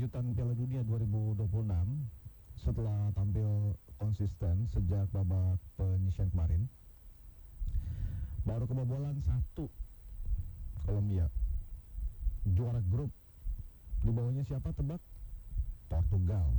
kejutan Piala Dunia 2026 setelah tampil konsisten sejak babak penyisian kemarin. Baru kebobolan 1 Kolombia. Juara grup. Di bawahnya siapa tebak? Portugal.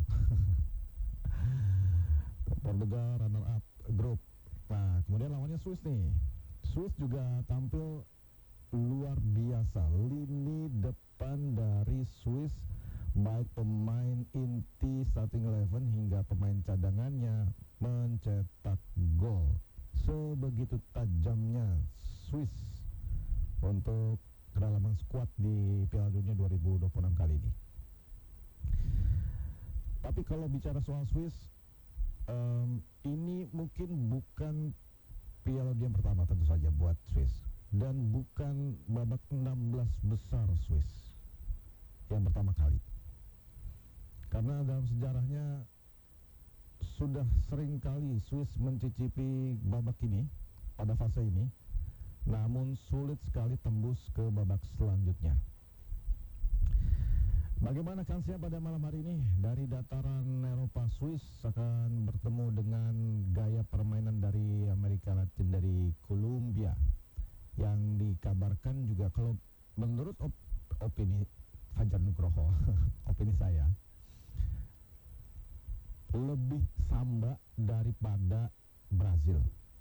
Portugal runner up grup. Nah, kemudian lawannya Swiss nih. Swiss juga tampil luar biasa. Lini depan dari Swiss, baik pemain inti starting 11 hingga pemain cadangannya mencetak gol. Sebegitu tajamnya Swiss untuk kedalaman skuad di Piala Dunia 2026 kali ini. Tapi kalau bicara soal Swiss, ini mungkin bukan Piala Dunia pertama tentu saja buat Swiss, dan bukan babak 16 besar Swiss yang pertama kali. Karena dalam sejarahnya sudah sering kali Swiss mencicipi babak ini pada fase ini, namun sulit sekali tembus ke babak selanjutnya. Bagaimana kansnya pada malam hari ini? Dari dataran Eropa, Swiss akan bertemu dengan gaya permainan dari Amerika Latin, dari Kolombia, yang dikabarkan juga, kalau menurut opini Fajar Nugroho, opini saya, lebih samba daripada Brazil.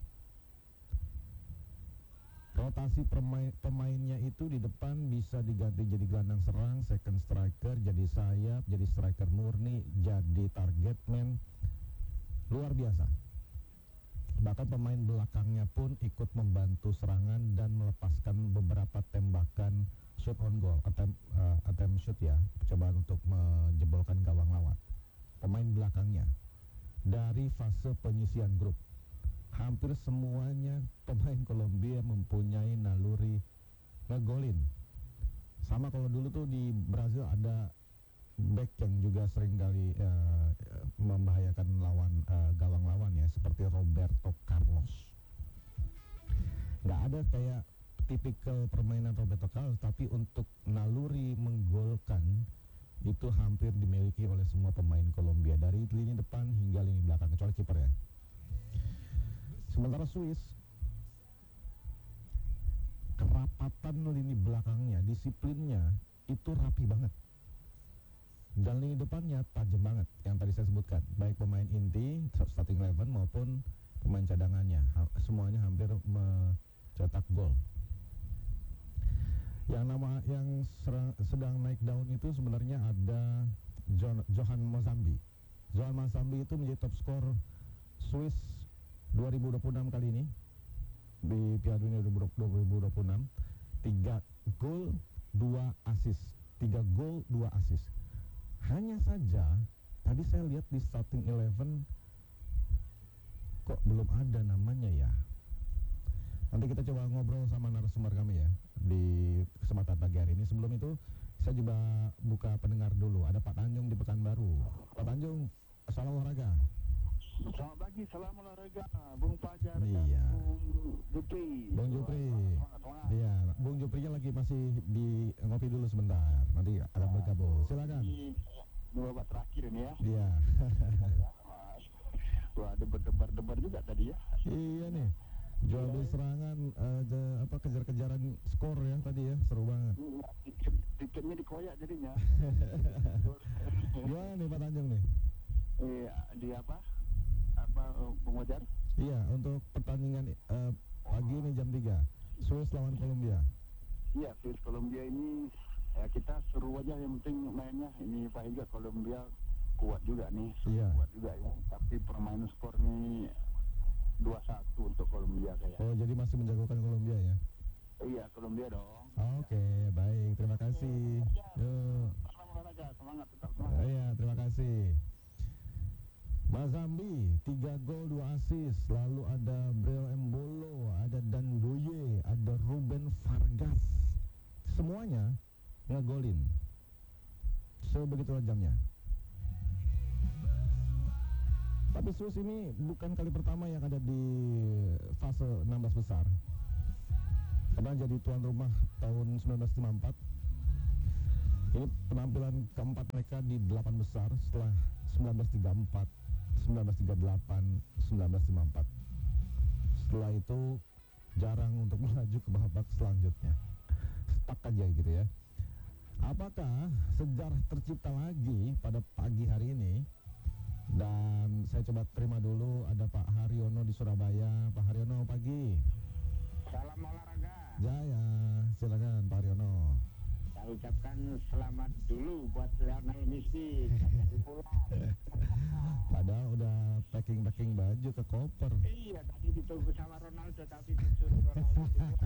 Rotasi pemainnya itu di depan bisa diganti jadi gelandang serang, second striker, jadi sayap, jadi striker murni, jadi target man. Luar biasa. Bahkan pemain belakangnya pun ikut membantu serangan dan melepaskan beberapa tembakan shoot on goal, attempt shoot ya, percobaan untuk menjebolkan gawang lawan. Pemain belakangnya dari fase penyisian grup, hampir semuanya pemain Kolombia mempunyai naluri ngegolin. Sama kalau dulu tuh di Brazil ada back yang juga sering kali membahayakan gawang lawan ya, seperti Roberto Carlos. Nggak ada kayak tipikal permainan Roberto Carlos, tapi untuk naluri menggolkan itu hampir dimiliki oleh semua pemain Kolombia, dari lini depan hingga lini belakang, kecuali kiper ya. Sementara Swiss, kerapatan lini belakangnya, disiplinnya itu rapi banget. Dan lini depannya tajam banget, yang tadi saya sebutkan, baik pemain inti, starting 11 maupun pemain cadangannya, semuanya hampir mencetak gol. Yang sedang naik daun itu sebenarnya ada Johan Mozambi. Johan Mozambi itu menjadi top skor Swiss 2026 kali ini di Piala Dunia 2026. 3 gol 2 assist. 3 gol 2 assist. Hanya saja tadi saya lihat di starting 11 kok belum ada namanya ya. Nanti kita coba ngobrol sama narasumber kami ya di kesempatan pagi hari ini. Sebelum itu saya juga buka pendengar dulu. Ada Pak Tanjung di Pekanbaru. Pak Tanjung, salam olahraga. Selamat pagi, salam olahraga, Bung Fajar iya. dan Bung Jupri. Bung Jupri. Semangat. Iya, Bung Juprinya lagi masih di ngopi dulu sebentar. Nanti akan bergabung. Silakan. Ini babak terakhir ini ya. Iya. Wah, debar juga tadi ya. Iya nih. Jual beli serangan, kejar-kejaran skor ya tadi ya, seru banget. Tiketnya dikoyak jadinya. Gimana nih Pak Tanjung nih? Di apa Bung Fajar? Iya, untuk pertandingan pagi ini jam 3, Swiss lawan Kolombia. Iya, Swiss Kolombia ini ya kita seru aja, yang penting mainnya. Ini Pak Higa, Kolombia kuat juga nih, iya. Kuat juga ya. Tapi permainan skor nih 2-1 untuk Kolombia kayak. Oh, jadi masih menjagokan Kolombia ya? Iya, Kolombia dong. Oke, baik, terima kasih. Salam olahraga, semangat, tetap semangat. Iya, terima kasih. Mazambi 3 gol 2 assist. Lalu ada Breel Embolo, ada Dandoye, ada Ruben Vargas. Semuanya ngegolin. Sebegitu tajamnya. Tapi Swiss ini bukan kali pertama yang ada di fase 16 besar. Pernah jadi tuan rumah tahun 1954. Ini penampilan keempat mereka mereka di 8 besar setelah 1934, 1938, 1954. Setelah itu jarang untuk melaju ke babak selanjutnya. Stuck aja gitu ya. Apakah sejarah tercipta lagi pada pagi hari ini? Dan saya coba terima dulu ada Pak Haryono di Surabaya. Pak Haryono, pagi. Salam olahraga. Jaya, silakan Pak Haryono. Saya ucapkan selamat dulu buat Lionel Messi. Padahal udah packing baju ke koper. Iya, tadi ditunggu sama Ronaldo tapi disuruh Ronaldo.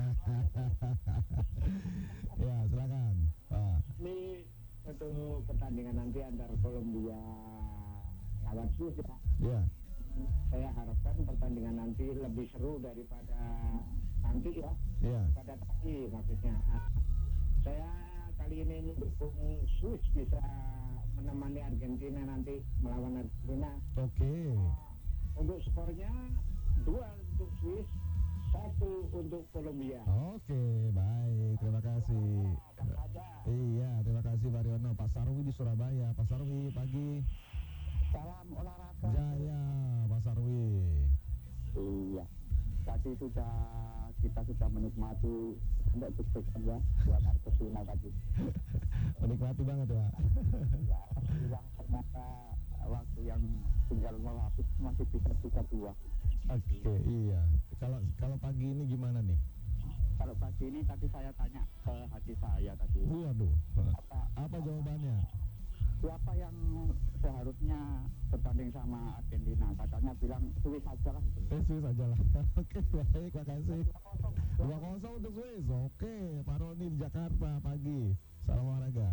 Ya, silakan Pak. Ini untuk pertandingan nanti antar Kolombia lawan Swiss ya. Ya, Saya harapkan pertandingan nanti lebih seru daripada nanti ya. ya. Pada tadi maksudnya. Saya kali ini mendukung Swiss bisa menemani Argentina nanti melawan Argentina. Oke. Untuk skornya 2 untuk Swiss, 1 untuk Kolombia. Oke, baik. Terima kasih. Aja. Iya, terima kasih Pak Haryono. Pak Sarwi di Surabaya. Pak Sarwi, pagi. Salam olahraga. Jaya, Pak Sarwi. Iya. Tadi kita sudah menikmati untuk deg-degan ya buat Argentina tadi. Menikmati banget ya. Ya, alhamdulillah ternyata waktu yang tinggal melapis masih bisa 3-2. Oke, iya. Kalau pagi ini gimana nih? Kalau pagi ini tadi saya tanya ke hati saya tadi. Waduh. Apa jawabannya? Siapa yang seharusnya bertanding sama Argentina? Katanya bilang Swiss aja lah. Swiss aja lah. Oke, baik, makasih. 2-0 untuk Swiss. Oke, Pak Roni di Jakarta pagi. Salam olahraga.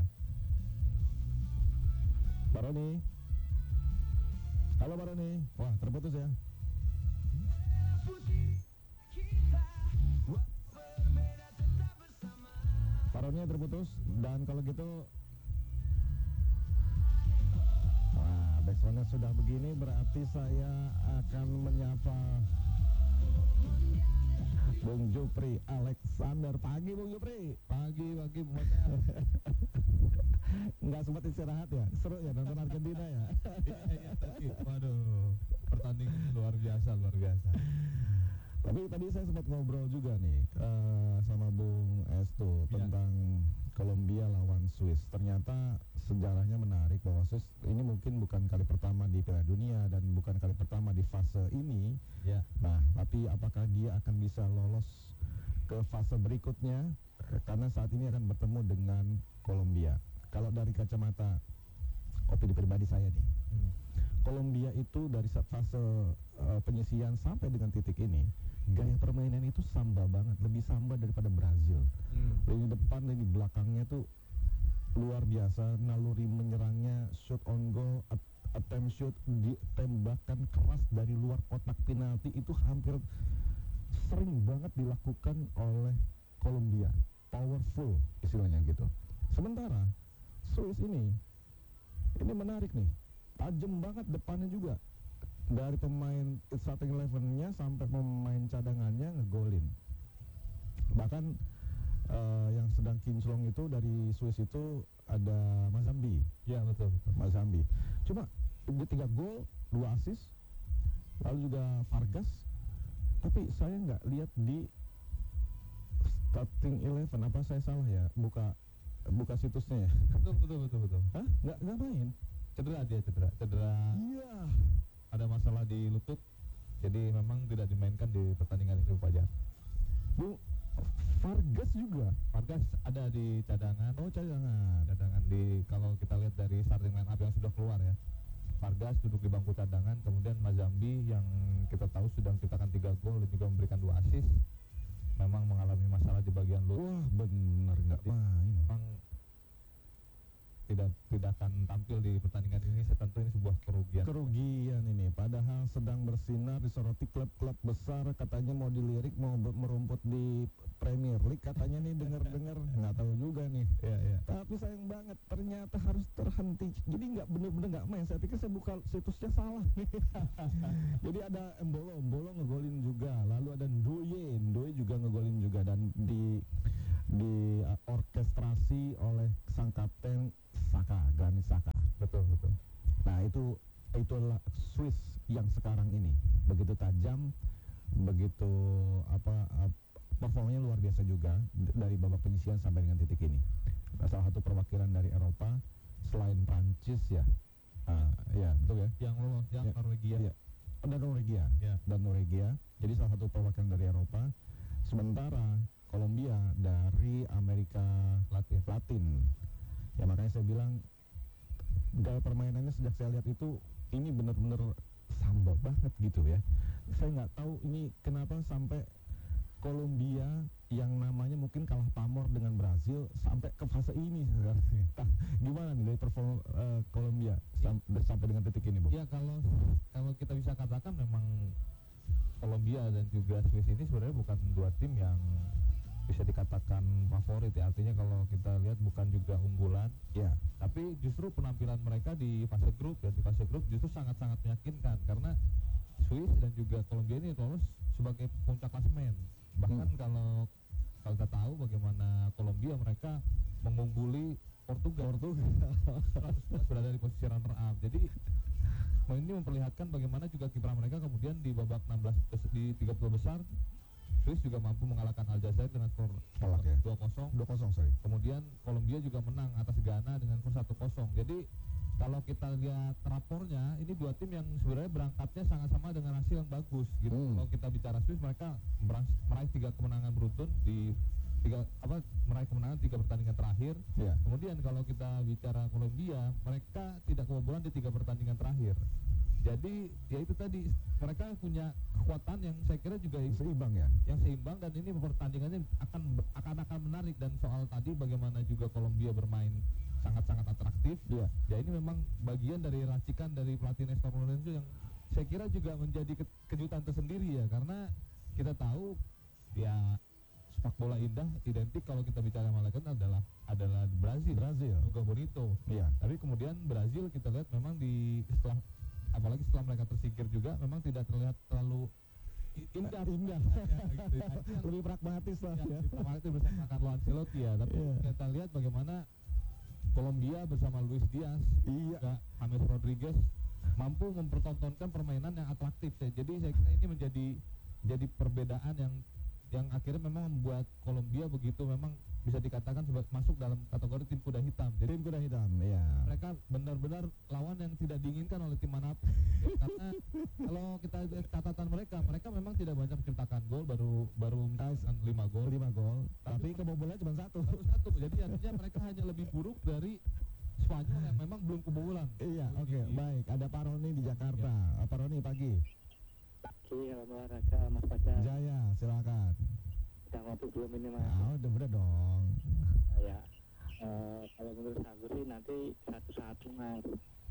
Pak Roni. Halo Pak Roni. Wah, terputus ya. Pak Roni terputus. Dan kalau gitu, wah, backsoundnya sudah begini, berarti saya akan menyapa Bung Jupri Alexander. Pagi Bung Jupri. Pagi semuanya. Nggak sempat istirahat ya? Seru ya nonton Argentina ya? Iya tadi. Waduh, pertandingannya luar biasa. Tapi tadi saya sempat ngobrol juga nih sama Bung Estu Iya. tentang Kolombia lawan Swiss. Ternyata sejarahnya menarik bahwa Swiss ini mungkin bukan kali pertama di Piala Dunia dan bukan kali pertama di fase ini. Ya. Nah, tapi apakah dia akan bisa lolos ke fase berikutnya? Karena saat ini akan bertemu dengan Kolombia. Kalau dari kacamata opini pribadi saya nih, Kolombia itu dari fase penyisian sampai dengan titik ini, gaya permainan itu samba banget, lebih samba daripada Brazil. Lini depan, lini belakangnya tuh luar biasa, naluri menyerangnya, shoot on goal, attempt shoot, tembakan keras dari luar kotak penalti itu hampir sering banget dilakukan oleh Kolombia. Powerful istilahnya gitu. Sementara Swiss ini menarik nih, tajam banget depannya juga. Dari pemain starting 11-nya sampai pemain cadangannya ngegolin. Bahkan yang sedang kinclong itu dari Swiss itu ada Mazambi. Ya betul. Mazambi. Cuma dia 3 gol, 2 assist, lalu juga Vargas. Tapi saya nggak lihat di starting 11, apa saya salah ya? Buka situsnya ya? Betul. Hah? Nggak main? Cedera. Iya. Ada masalah di lutut. Jadi memang tidak dimainkan di pertandingan ini Pak Jan. Bu, Vargas juga. Vargas ada di cadangan. Oh, cadangan. Cadangan kalau kita lihat dari starting line up yang sudah keluar ya. Vargas duduk di bangku cadangan, kemudian Mazambi yang kita tahu sudah menciptakan 3 gol dan juga memberikan 2 assist. Memang mengalami masalah di bagian lutut. Wah, bener nggak main. Memang tidak akan tampil di pertandingan ini. Tentu ini sebuah kerugian ini, padahal sedang bersinar, disoroti klub-klub besar, katanya mau dilirik, mau merumput di Premier League, katanya nih dengar-dengar, nggak tahu juga nih. Ya. Tapi sayang banget, ternyata harus terhenti. Jadi bener-bener nggak main. Saya pikir saya buka situsnya salah. Jadi ada Embolo ngegolin juga, lalu ada Ndoye juga ngegolin juga, dan di orkestrasi oleh sang kapten Saka, Granit Saka. itu adalah Swiss yang sekarang ini begitu tajam, begitu performanya luar biasa juga dari babak penyisihan sampai dengan titik ini. Salah satu perwakilan dari Eropa selain Prancis ya, ya betul ya. Yang lolos yang Ya, Norwegia. ya. Dan Norwegia, Ya. dan Norwegia. Jadi salah satu perwakilan dari Eropa. Sementara Kolombia dari Amerika Latin. Ya makanya saya bilang gaya permainannya sejak saya lihat itu ini benar-benar samba banget gitu ya. Saya nggak tahu ini kenapa sampai Kolombia yang namanya mungkin kalah pamor dengan Brazil sampai ke fase ini sekarang. Gimana nih dari performa Kolombia sampai dengan titik ini, Bu? Ya kalau kita bisa katakan memang Kolombia dan juga Swiss ini sebenarnya bukan dua tim yang bisa dikatakan favorit ya. Artinya kalau kita lihat bukan juga unggulan. Ya. Tapi justru penampilan mereka di fase grup justru sangat-sangat meyakinkan karena Swiss dan juga Kolombia ini lolos sebagai puncak klasemen. Bahkan kalau kita tahu bagaimana Kolombia mereka mengungguli Portugal berada di posisi runner up. Jadi ini memperlihatkan bagaimana juga kiprah mereka kemudian di babak 16 di 30 besar Swiss juga mampu mengalahkan Aljazair dengan skor 2-0. Kemudian Kolombia juga menang atas Ghana dengan skor 1-0. Jadi kalau kita lihat rapornya, ini dua tim yang sebenarnya berangkatnya sangat sama dengan hasil yang bagus gitu. Kalau kita bicara Swiss, mereka meraih 3 kemenangan beruntun meraih kemenangan 3 pertandingan terakhir. Ya. Kemudian kalau kita bicara Kolombia, mereka tidak kebobolan di 3 pertandingan terakhir. Jadi ya itu tadi, mereka punya kekuatan yang saya kira juga Seimbang ya. yang seimbang, dan ini pertandingannya akan menarik. Dan soal tadi bagaimana juga Kolombia bermain sangat-sangat atraktif. Iya. Ya ini memang bagian dari racikan dari pelatih Néstor Lorenzo yang saya kira juga menjadi kejutan tersendiri ya, karena kita tahu ya sepak bola indah identik kalau kita bicara Malaga adalah Brazil. Jogo bonito. Iya. Tapi kemudian Brazil kita lihat memang apalagi setelah mereka tersingkir juga memang tidak terlihat terlalu indah. Lebih pragmatis lah ya. Pragmatis bersama Carlo Ancelotti ya. Tapi kita lihat bagaimana Kolombia bersama Luis Diaz, juga James Rodriguez mampu mempertontonkan permainan yang atraktif ya. Jadi saya kira ini menjadi perbedaan yang akhirnya memang membuat Kolombia begitu memang bisa dikatakan masuk dalam kategori tim kuda hitam. Jadi Tim kuda hitam, ya. mereka benar-benar lawan yang tidak diinginkan oleh tim manapun. Karena kalau kita lihat catatan mereka memang tidak banyak menciptakan gol, baru menciptakan 5 gol. 5 gol, tapi kebobolannya cuma Baru 1. Jadi artinya mereka hanya lebih buruk dari Spanyol yang memang belum kebobolan. Iya, oke, baik. Ada Pak Roni di Jakarta. Pak Roni, pagi. Iya, olahraga Mas Pacar. Jaya, silakan. Udah ngopi belum ini Mas? Udah dong. Ya, kalau menurut aku sih nanti 1-1 Mas.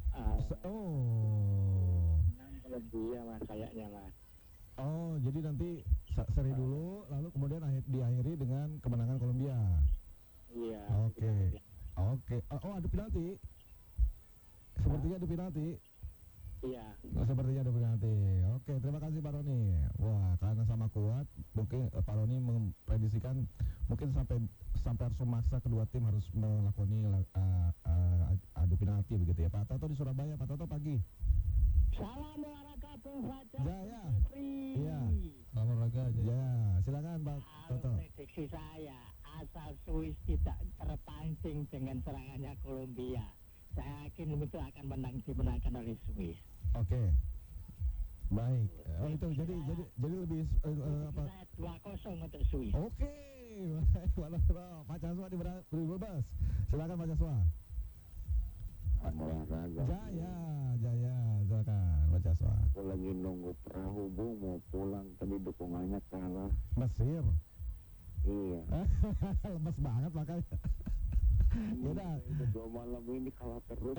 Menang Kolombia Mas kayaknya Mas. Oh, jadi nanti seri dulu, lalu kemudian diakhiri dengan kemenangan Kolombia. Iya. Oke. Oh, ada penalti. Sepertinya ada penalti. Iya. Sepertinya ada penalti. Oke, terima kasih Pak Roni. Wah, karena sama kuat, mungkin Pak Roni memprediksikan mungkin sampai harus memaksa kedua tim harus melakoni adu penalti begitu ya. Pak Toto di Surabaya. Pak Toto, pagi. Salam olahraga Bung Fajar. Jaya. Iya. Salam olahraga aja. Ya, silakan Pak Toto. Prediksi saya, asal Swiss tidak terpancing dengan serangannya Kolombia, saya yakin itu akan dimenangkan oleh Swiss. Oke. Baik. Oh, itu jadi lebih apa? Saya 2-0 untuk Swiss. Oke. Baik, Pak Caswa di bebas. Silakan Pak Caswa. Olahraga. Jaya, silakan Pak Caswa. Aku lagi nunggu perahu Bu mau pulang, tadi dukungannya kalah. Mesir. Iya. Lemes banget makanya. Yaudah. Itu 2 malam ini kalah terus.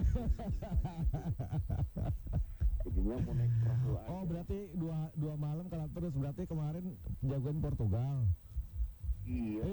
Jadinya mau naik perahu aja. Oh, berarti dua malam kalah terus. Berarti kemarin jagoin Portugal. Iya.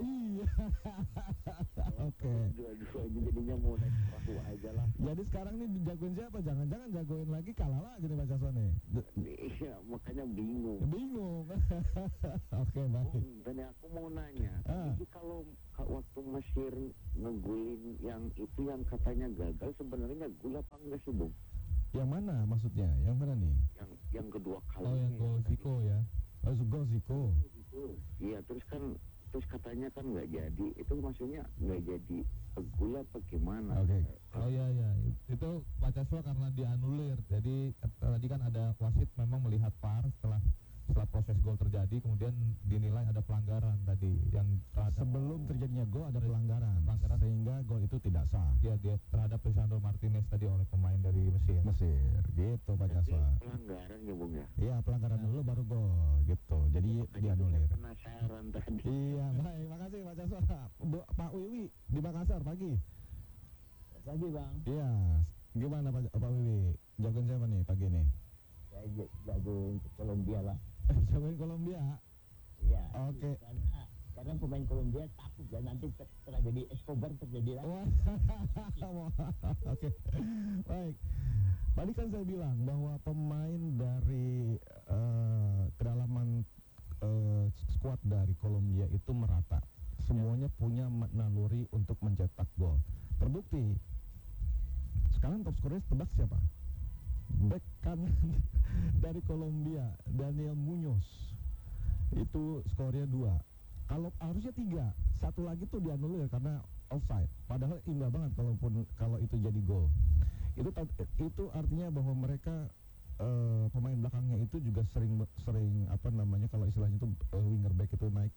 Oke. Dua-duanya jadinya mau naik perahu aja lah. Jadi sekarang nih jagoin siapa? Jangan-jangan jagoin lagi kalah lagi nih Pak Caswa nih. Iya, makanya bingung. Bingung. Oke, baik. Dan aku mau nanya, jadi kalau waktu Mesir ngegulin yang itu yang katanya gagal, sebenarnya gol apa enggak sih Bung? Yang mana maksudnya? Yang mana nih? Yang kedua kali. Oh, yang gol Zico ya. Oh, gol Zico. Iya, terus katanya kan nggak jadi. Itu maksudnya nggak jadi gol apa gimana? Oke. Oh iya iya, itu Pacaswa karena dianulir. Jadi tadi kan ada wasit memang melihat VAR setelah proses gol terjadi, kemudian dinilai ada pelanggaran tadi yang terhadap Sebelum terjadinya gol ada pelanggaran, Pelanggaran. sehingga gol itu tidak sah. dia terhadap Lisandro Martinez tadi oleh pemain dari Mesir. Mesir, gitu Pak Jaswa. Pelanggaran ya Bung ya. Iya, pelanggaran dulu baru gol, gitu. Jadi Makanya dianulir. saya penasaran tadi. Iya, baik, makasih Pak Jaswa. Pak Wiwi di Makassar pagi. Pagi Bang, Iya, gimana Pak Wiwi? Jagoan siapa nih pagi nih? saya jago untuk Kolombia lah. Jagoan Kolombia. Iya. Oke. Karena pemain Kolombia takut dan nanti tragedi Escobar terjadi lagi. Wah, oke, baik. Tadi kan saya bilang bahwa pemain dari kedalaman skuad dari Kolombia itu merata. Semuanya punya naluri untuk mencetak gol. Terbukti. Sekarang top scorer tebak siapa? Bek kanan dari Kolombia, Daniel Muñoz. Itu skornya 2. Kalau harusnya 3, satu lagi tuh dianulir karena offside. Padahal indah banget kalau itu jadi gol. Itu artinya bahwa mereka pemain belakangnya itu juga sering apa namanya kalau istilahnya itu winger back itu naik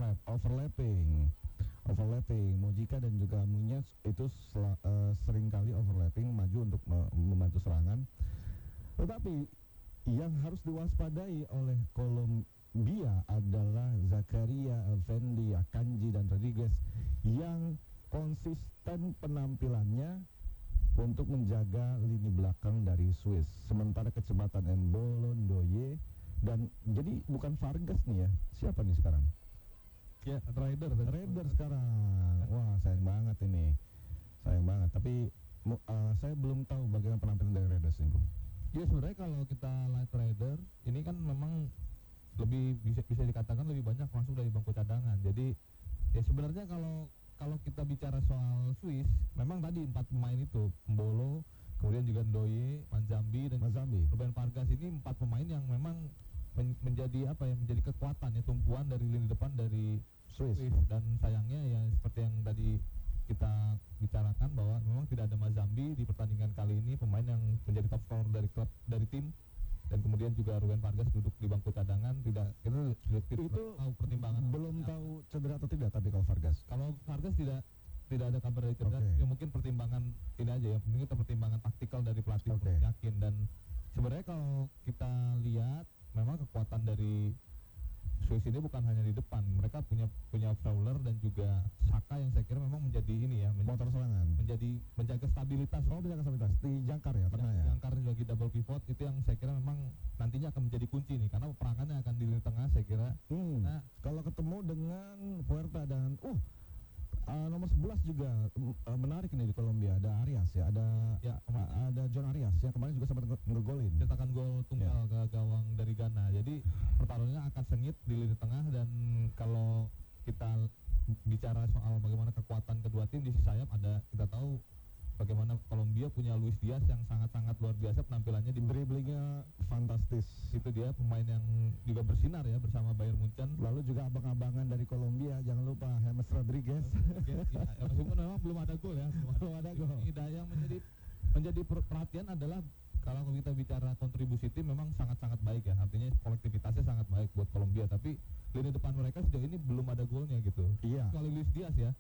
overlapping. Mojika dan juga Muñoz itu sering kali overlapping maju untuk membantu serangan. Tetapi yang harus diwaspadai oleh Kolombia adalah Zakaria, Alfendi, Akanji, dan Rodriguez yang konsisten penampilannya untuk menjaga lini belakang dari Swiss. Sementara kecepatan Embolo, Ndoye, dan jadi bukan Vargas nih ya. Siapa nih sekarang? Ya, Raider sekarang. Wah, sayang banget ini. Sayang banget. Tapi saya belum tahu bagaimana penampilan dari Raiders ini, Bung. Ya sebenarnya kalau kita light rider ini kan memang lebih bisa dikatakan lebih banyak masuk dari bangku cadangan. Jadi ya sebenarnya kalau kita bicara soal Swiss, memang tadi 4 pemain itu, Mbolo, kemudian juga Ndoye, Manzambi dan Ruben Vargas, ini 4 pemain yang memang menjadi menjadi kekuatan ya, tumpuan dari lini depan dari Swiss. Dan sayangnya ya seperti yang tadi kita bicarakan bahwa memang tidak ada Mazambi di pertandingan kali ini, pemain yang menjadi top scorer dari tim, dan kemudian juga Ruben Vargas duduk di bangku cadangan. Tidak tahu pertimbangan, belum tahu cedera atau tidak. Tapi kalau Vargas tidak ada kabar dari cedera. Okay. Ya mungkin pertimbangan ini aja ya, mungkin pertimbangan taktikal dari pelatih untuk Okay. yakin. Dan sebenarnya kalau kita lihat memang kekuatan dari Swiss ini bukan hanya di depan, mereka punya Fowler dan juga Saka yang saya kira memang menjadi ini ya, motor serangan, menjaga stabilitas. menjaga stabilitas di jangkar ya, tengah ya. Jangkar bagi double pivot itu yang saya kira memang nantinya akan menjadi kunci nih, karena perangannya akan di lini tengah saya kira. Nah, kalau ketemu dengan Puerta dan nomor 11 juga menarik nih di Kolombia, ada Arias ya, ada John Arias yang kemarin juga sempat ngegolin, cetakan gol tunggal ke gawang dari Ghana. Jadi pertarungannya akan sengit di lini tengah. Dan kalau kita bicara soal bagaimana kekuatan kedua tim di sisi sayap, kita tahu bagaimana Kolombia punya Luis Diaz yang sangat-sangat luar biasa penampilannya, di dribblingnya fantastis. Itu dia pemain yang juga bersinar ya bersama Bayern Munchen. Lalu juga abang-abangan dari Kolombia, jangan lupa James Rodriguez. Ya, meskipun memang belum ada gol ya, belum ada gol. Yang menjadi perhatian adalah kalau kita bicara kontribusi tim memang sangat-sangat baik ya, artinya kolektivitasnya sangat baik buat Kolombia. Tapi lini depan mereka sejauh ini belum ada golnya gitu. Iya. Kecuali Luis Diaz ya.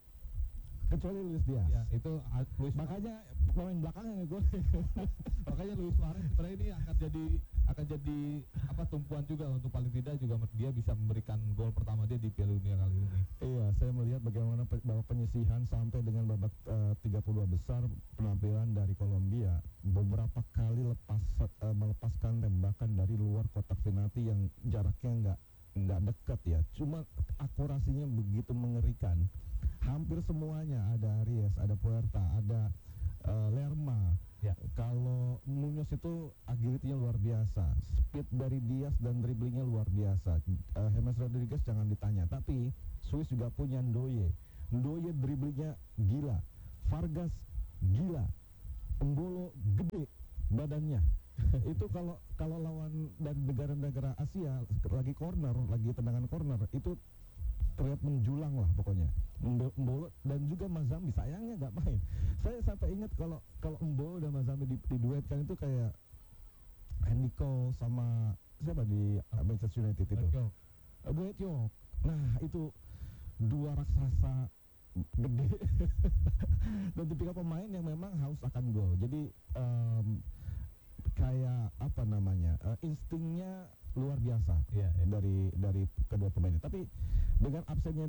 Ya, itu makanya pemain belakang yang ngegol. Makanya Luis Suarez sebenarnya ini akan jadi tumpuan juga, untuk paling tidak juga dia bisa memberikan gol pertama dia di Piala Dunia kali ini. Iya, saya melihat bagaimana babak penyisihan sampai dengan babak 32 besar penampilan dari Kolombia. Beberapa kali melepaskan tembakan dari luar kotak penalti yang jaraknya nggak dekat ya. Cuma akurasinya begitu mengerikan. Hampir semuanya, ada Arias, ada Puerta, ada Lerma. Ya. Kalau Muñoz itu agility-nya luar biasa, speed dari Diaz dan dribblingnya luar biasa. James Rodriguez jangan ditanya. Tapi Swiss juga punya Ndoye dribblingnya gila, Vargas gila, Embolo gede, badannya. Itu kalau lawan dari negara-negara Asia lagi corner, lagi tendangan corner itu terlihat menjulang lah pokoknya. Mbolo dan juga Mazambi sayangnya nggak main. Saya sampai ingat kalau Mbolo dan Mazambi diduetkan itu kayak Andy Cole sama siapa di Manchester United itu. Buet York. Nah, itu dua raksasa gede dan tipikal pemain yang memang haus akan gol. Jadi kayak apa namanya, instingnya luar biasa dari kedua pemain ini. Tapi dengan absennya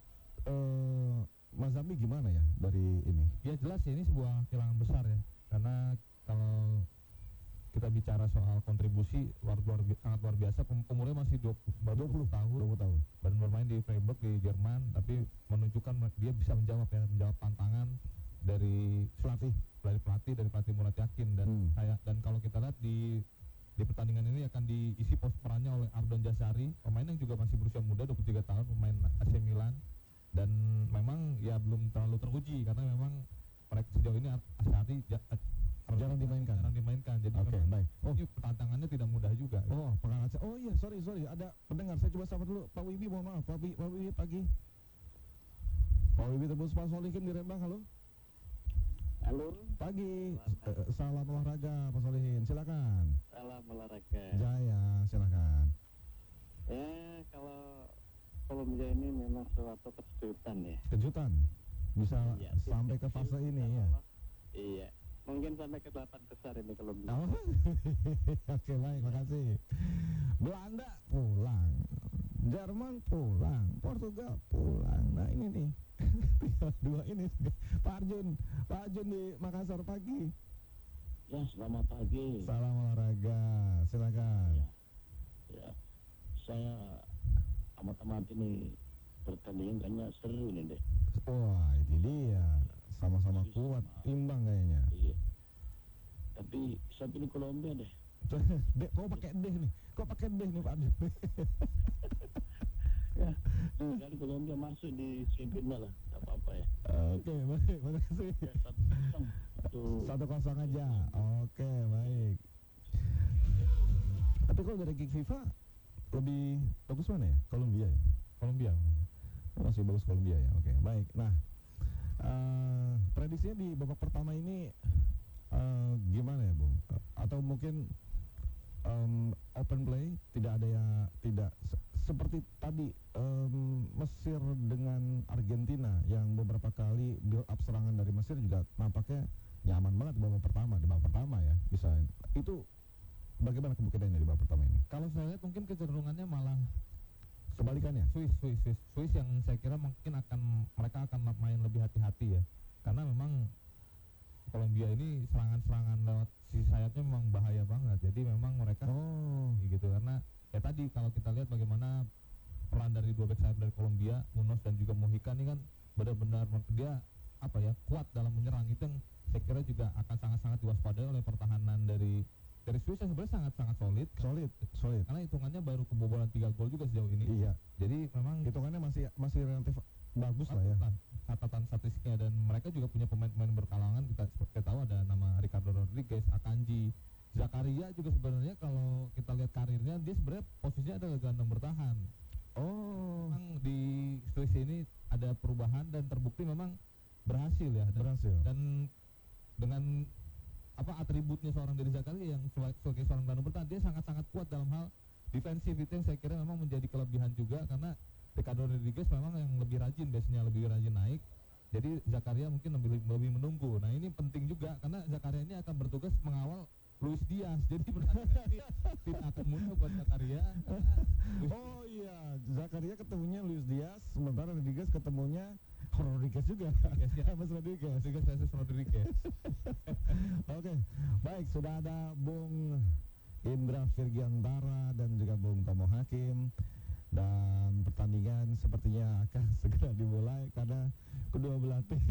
Mazambi gimana ya dari ini? Ya jelas ya, ini sebuah kehilangan besar ya, karena kalau kita bicara soal kontribusi sangat luar biasa. Umurnya masih 20 tahun dan bermain di Freiburg di Jerman, tapi menunjukkan dia bisa menjawab tantangan dari pelatih Murat Yakin. Dan kalau kita lihat di pertandingan ini akan diisi perannya oleh Ardon Jazari, pemain yang juga masih berusia muda, 23 tahun, pemain AC Milan, dan memang ya belum terlalu teruji karena memang mereka sejauh ini Jazari jarang dimainkan. Jadi baik. Ini tantangannya tidak mudah juga. Pengacara. Oh iya, sorry, ada pendengar. Saya coba sapa dulu Pak Wibi, mohon maaf. Pak Wibi pagi. Pak Wibi Terbus Pak Solihin di Rembang, halo. Halo. Pagi. Salam olahraga Pak Solihin, silakan. Salam olahraga. Jaya, silakan. Ya, kalau Kolombia ini memang suatu kejutan ya. Kejutan. Bisa sampai ke fase ini ya. Iya. Mungkin sampai ke 8 besar ini Kolombia. Oh. Oke, baik, makasih. Belanda pulang, Jerman pulang, Portugal pulang. Nah ini nih, tinggal dua ini. Pak Arjun di Makassar pagi. Ya, selamat pagi. Salam olahraga, silakan. Ya, saya amat-amat ini pertandingan kayaknya seru ini deh. Wah, itu dia. Sama-sama kuat, imbang kayaknya. Iya. Tapi saya pilih Kolombia deh. Kok pakai deh nih? Kok pakai deh nih Pak Arjun? Ya, dari Kolombia masuk di semifinal lah, tak apa-apa ya. Oke, baik, makasih. Ya, 1-0 aja. Oke, baik. Tapi kalau dari gig FIFA lebih bagus mana ya? Kolombia ya? Kolombia masih bagus Kolombia ya. Oke, baik. Nah, prediksinya di babak pertama ini gimana ya, Bung? Atau mungkin open play, tidak ada ya, tidak seperti tadi Mesir dengan Argentina yang beberapa kali build up serangan dari Mesir juga nampaknya nyaman banget di babak pertama ya. Bisa itu bagaimana kemungkinannya di babak pertama ini? Kalau saya lihat mungkin kecenderungannya malah kebalikannya. Swiss yang saya kira mungkin mereka akan main lebih hati-hati ya, karena memang Kolombia ini serangan-serangan lewat sisi sayapnya memang bahaya banget. Jadi memang mereka gitu, karena ya tadi kalau kita lihat bagaimana peran dari dua bek sayap dari Kolombia, Munoz dan juga Mojica ini kan benar-benar dia kuat dalam menyerang. Itu yang saya kira juga akan sangat-sangat diwaspadai oleh pertahanan dari Swiss yang sebenarnya sangat-sangat solid. Karena hitungannya baru kebobolan 3 gol juga sejauh ini. Iya. Jadi memang hitungannya masih relatif bagus lah ya. Catatan statistiknya, dan mereka juga punya pemain-pemain berkalangan. Kita tahu ada nama Ricardo Rodriguez, Akanji, Zakaria juga sebenarnya kalau kita lihat karirnya dia sebenarnya posisinya adalah gelandang bertahan. Memang di Swiss ini ada perubahan dan terbukti memang berhasil ya. Dan dengan atributnya seorang dari Zakaria yang sebagai seorang gelandang bertahan, dia sangat-sangat kuat dalam hal defensif. Itu yang saya kira memang menjadi kelebihan juga, karena Ricardo Rodriguez memang yang lebih rajin, biasanya lebih rajin naik. Jadi Zakaria mungkin lebih menunggu. Nah ini penting juga karena Zakaria ini akan bertugas mengawal Luis Diaz. Jadi pertandingan ini tidak akan mudah buat Zakaria. Oh iya, Zakaria ketemunya Luis Diaz, sementara Rodriguez ketemunya Rodriguez juga. Rodriguez. Oke, baik, sudah ada Bung Indra Virgiantara dan juga Bung Tomo Hakim. Dan pertandingan sepertinya akan segera dimulai karena kedua belah tim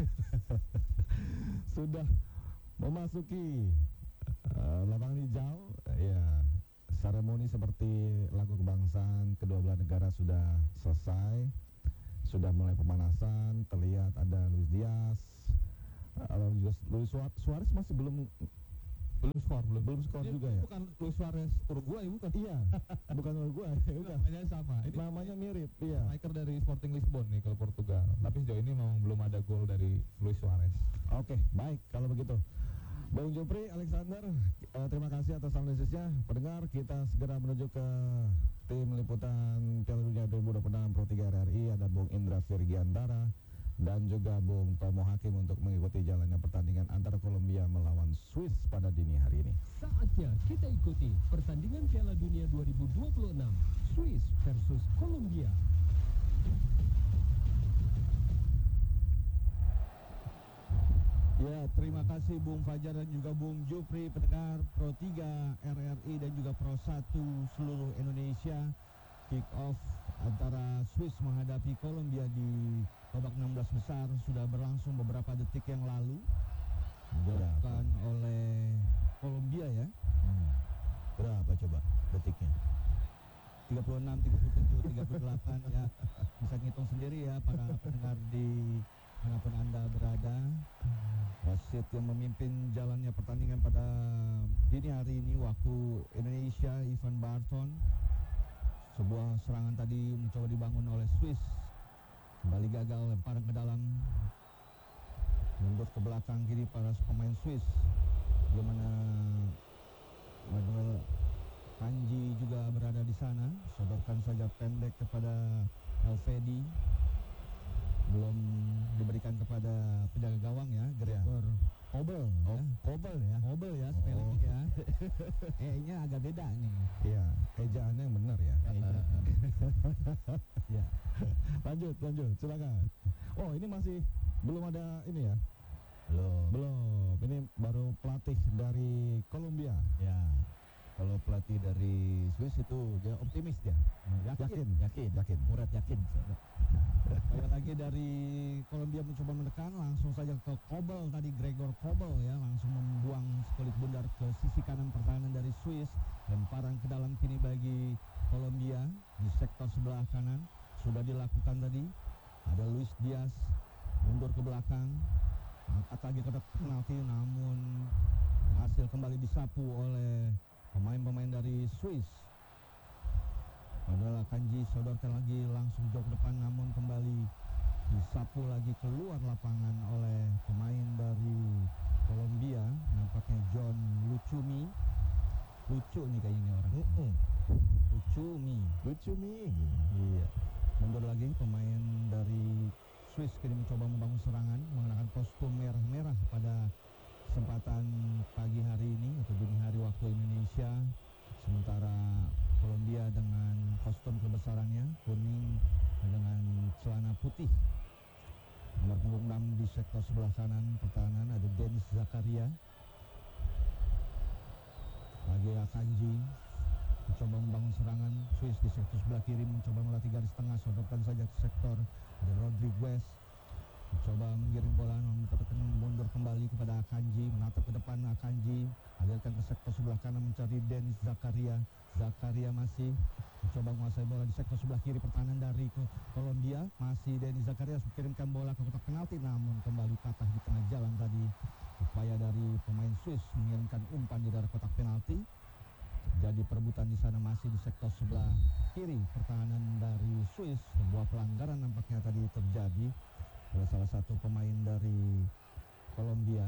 sudah memasuki lapangan hijau. Ya, seremoni seperti lagu kebangsaan kedua belah negara sudah selesai, sudah mulai pemanasan. Terlihat ada Luis Diaz, Luis Suarez masih belum skor Belum skor Ini juga ya? bukan Luis Suarez Uruguay, bukan. Iya, bukan Uruguay, bukan. Namanya sama. Ini Namanya mirip, iya. striker dari Sporting Lisbon nih kalau Portugal. Tapi sejauh ini memang belum ada gol dari Luis Suarez. Oke, baik kalau begitu. Bung Jupri, Alexander, terima kasih atas analisisnya. Pendengar, kita segera menuju ke tim liputan Piala Dunia 2026 Pro 3 RRI. Ada Bung Indra Virgiantara dan juga Bung Tomo Hakim untuk mengikuti jalannya pertandingan antara Kolombia melawan Swiss pada dini hari ini. Saatnya kita ikuti pertandingan Piala Dunia 2026 Swiss versus Kolombia. Ya, terima kasih Bung Fajar dan juga Bung Jupri, pendengar Pro 3 RRI dan juga Pro 1 seluruh Indonesia. Kick off antara Swiss menghadapi Kolombia di babak 16 besar sudah berlangsung beberapa detik yang lalu. Dilakukan oleh Kolombia ya. Berapa coba detiknya? 36, 37, 38 ya. Bisa ngitung sendiri ya para pendengar di manapun Anda berada. Wasit yang memimpin jalannya pertandingan pada dini hari ini waktu Indonesia, Ivan Barton. Sebuah serangan tadi mencoba dibangun oleh Swiss, kembali gagal, lemparan ke dalam, mundur ke belakang kiri para pemain Swiss. Bagaimana Manuel Kanji juga berada di sana, sodorkan saja pendek kepada Elvedi, belum diberikan kepada penjaga gawang ya, Gregor Kobel ya. Kobel ya spelling ya. E-nya agak beda nih. Iya, ejaannya yang benar ya. Ya. Lanjut, silakan. Oh, ini masih belum ada ini ya? Belum. Ini baru pelatih dari Kolombia. Ya. Kalau pelatih dari Swiss itu dia optimis dia. Yakin. Murad yakin. Sekali lagi dari Kolombia mencoba menekan, langsung saja ke Kobel tadi, Gregor Kobel ya, langsung membuang sekulit bundar ke sisi kanan pertahanan dari Swiss. Lemparan ke dalam kini bagi Kolombia di sektor sebelah kanan sudah dilakukan tadi. Ada Luis Diaz mundur ke belakang, angkat lagi kotak penalti, namun hasil kembali disapu oleh pemain-pemain dari Swiss. Adalah Kanji sodorkan lagi langsung jauh ke depan, namun kembali disapu lagi keluar lapangan oleh pemain dari Kolombia. Nampaknya John Lucumi. Lucu nih kayaknya orang. Lucumi. Iya. Mundur lagi pemain dari Swiss kini mencoba membangun serangan mengenakan kostum merah-merah pada kesempatan pagi hari ini atau dini hari waktu Indonesia. Sementara Kolombia dengan kostum kebesarannya kuning dengan celana putih. Nomor punggung 6 di sektor sebelah kanan pertahanan ada Denis Zakaria. Lagi Akanji mencoba membangun serangan. Swiss di sektor sebelah kiri mencoba melatih garis tengah, sodorkan saja ke sektor ada Rodriguez. Mencoba menggiring bola, namun tertekan mundur kembali kepada Akanji, menatap ke depan Akanji, alirkan ke sektor sebelah kanan mencari Denis Zakaria. Zakaria masih mencoba menguasai bola di sektor sebelah kiri pertahanan dari Kolombia. Masih Denis Zakaria mengirimkan bola ke kotak penalti, namun kembali patah di tengah jalan tadi. Upaya dari pemain Swiss mengirimkan umpan di daerah kotak penalti. Jadi perebutan di sana masih di sektor sebelah kiri pertahanan dari Swiss. Sebuah pelanggaran nampaknya tadi terjadi oleh salah satu pemain dari Kolombia,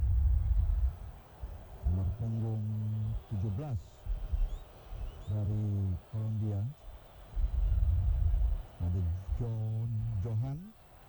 nomor punggung 17 dari Kolombia, ada Johan.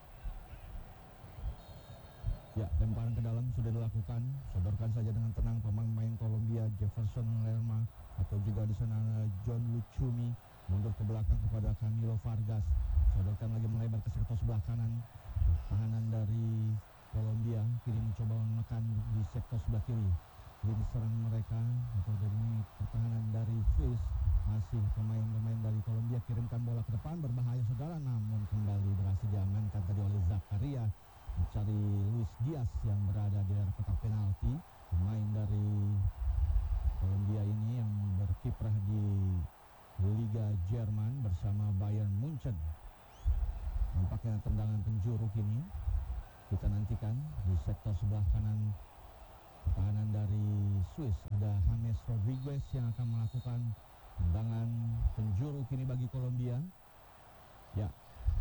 Ya, lemparan ke dalam sudah dilakukan, sodorkan saja dengan tenang pemain Kolombia, Jefferson Lerma, atau juga di sana John Lucumi, mundur ke belakang kepada Camilo Vargas, sodorkan lagi melebar ke sektor sebelah kanan. Tahanan dari Kolombia kini mencoba menekan di sektor sebelah kiri. Lini serang mereka atau dari pertahanan dari Swiss, masih pemain-pemain dari Kolombia kirimkan bola ke depan, berbahaya saudara, namun kembali berhasil diamankan tadi oleh Zakaria, mencari Luis Diaz yang berada di daerah kotak penalti. Pemain dari Kolombia ini yang berkiprah di Liga Jerman bersama Bayern Munchen. Nampaknya tendangan penjuru kini kita nantikan di sektor sebelah kanan pertahanan pertahanan dari Swiss. Ada James Rodriguez yang akan melakukan tendangan penjuru kini bagi Kolombia. Ya,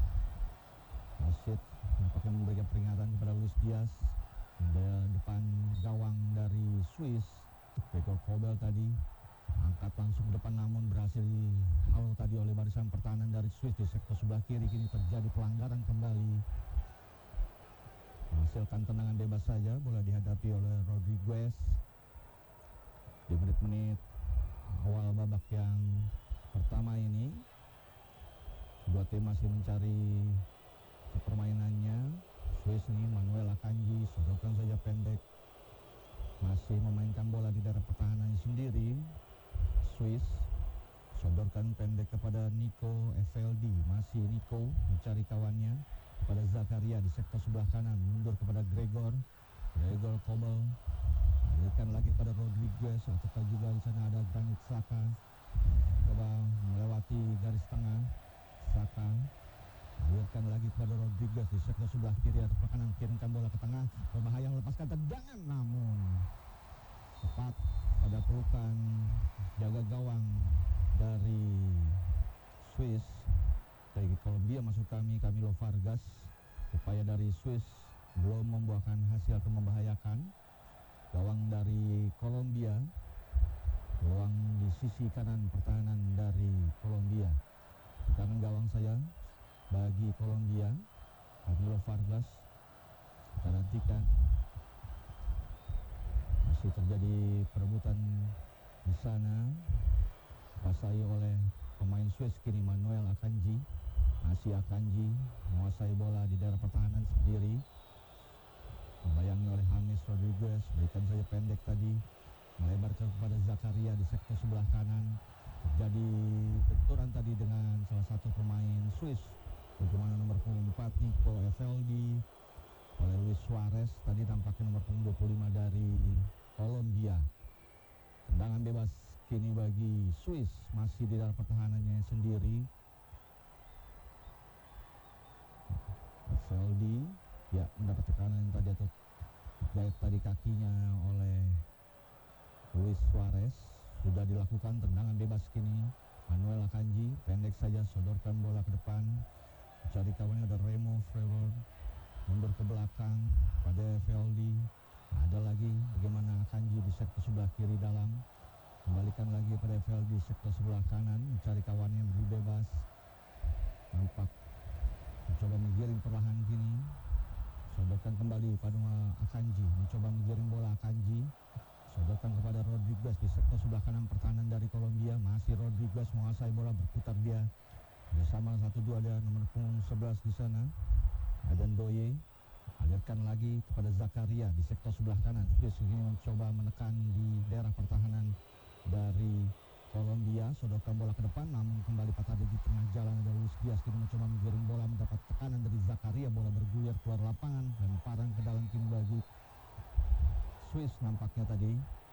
wasit nampaknya memberikan peringatan kepada Luis Diaz. Di depan gawang dari Swiss, Gregor Kobel tadi angkat langsung ke depan, namun berhasil dihalau tadi oleh barisan pertahanan dari Swiss di sektor sebelah kiri. Kini terjadi pelanggaran kembali, menghasilkan tendangan bebas saja. Bola dihadapi oleh Rodriguez di menit-menit awal babak yang pertama ini. Dua tim masih mencari permainannya. Swiss ini Manuel Akanji, sodorkan saja pendek, masih memainkan bola di daerah pertahanannya sendiri. Swiss sodorkan pendek kepada Nico Eveldi, masih Nico mencari kawannya kepada Zakaria di sektor sebelah kanan, mundur kepada Gregor Kobel, alirkan lagi pada Rodriguez, ataukah juga di sana ada Granit Xhaka, coba melewati garis tengah. Xhaka alirkan lagi kepada Rodriguez di sektor sebelah kiri atau kanan, kirimkan bola ke tengah, berbahaya melepaskan tendangan, namun tepat pada pelukan jaga gawang dari Swiss. Dari Kolombia masuk Camilo Vargas. Upaya dari Swiss belum membuahkan hasil atau membahayakan. Gawang dari Kolombia, gawang di sisi kanan pertahanan dari Kolombia. Kanan gawang saya bagi Kolombia, Camilo Vargas. Kita nantikan, masih terjadi perebutan di sana, dikuasai oleh pemain Swiss. Kini Manuel Akanji, masih Akanji menguasai bola di daerah pertahanan sendiri, dibayangi oleh James Rodriguez, berikan saja pendek tadi, melebar kepada Zakaria di sektor sebelah kanan. Terjadi benturan tadi dengan salah satu pemain Swiss, bagaimana nomor punggung 4 Nico Eveldi oleh Luis Suarez. Tadi tampaknya nomor punggung 25 dari Kolombia. Tendangan bebas kini bagi Swiss, masih di dalam pertahanannya sendiri. Eveldi ya mendapat tekanan yang tadi atau gayet tadi kakinya oleh Luis Suarez. Sudah dilakukan tendangan bebas kini. Manuel Akanji pendek saja, sodorkan bola ke depan, mencari kawannya. Ada Remo Frevor, mundur ke belakang pada Eveldi. Ada lagi bagaimana Akanji di sektor sebelah kiri dalam, kembalikan lagi pada Eveldi di sektor sebelah kanan, mencari kawannya, beri bebas. Nampak mencoba menggiring perlahan kini, sodorkan kembali pada Akanji, mencoba menggiring bola. Akanji sodorkan kepada Rodriguez di sektor sebelah kanan pertahanan dari Kolombia. Masih Rodriguez menguasai bola, berputar dia bersama 1-2, ada nomor punggung 11 di sana, ada Ndoye. Alirkan lagi kepada Zakaria di sektor sebelah kanan. Swiss ini mencoba menekan di daerah pertahanan dari Kolombia, sodorkan bola ke depan, namun kembali patah di tengah jalan. Ada Luis Diaz kini mencoba menggiring bola, mendapat tekanan dari Zakaria, bola bergulir keluar lapangan, lemparan ke dalam kini bagi Swiss. Nampaknya tadi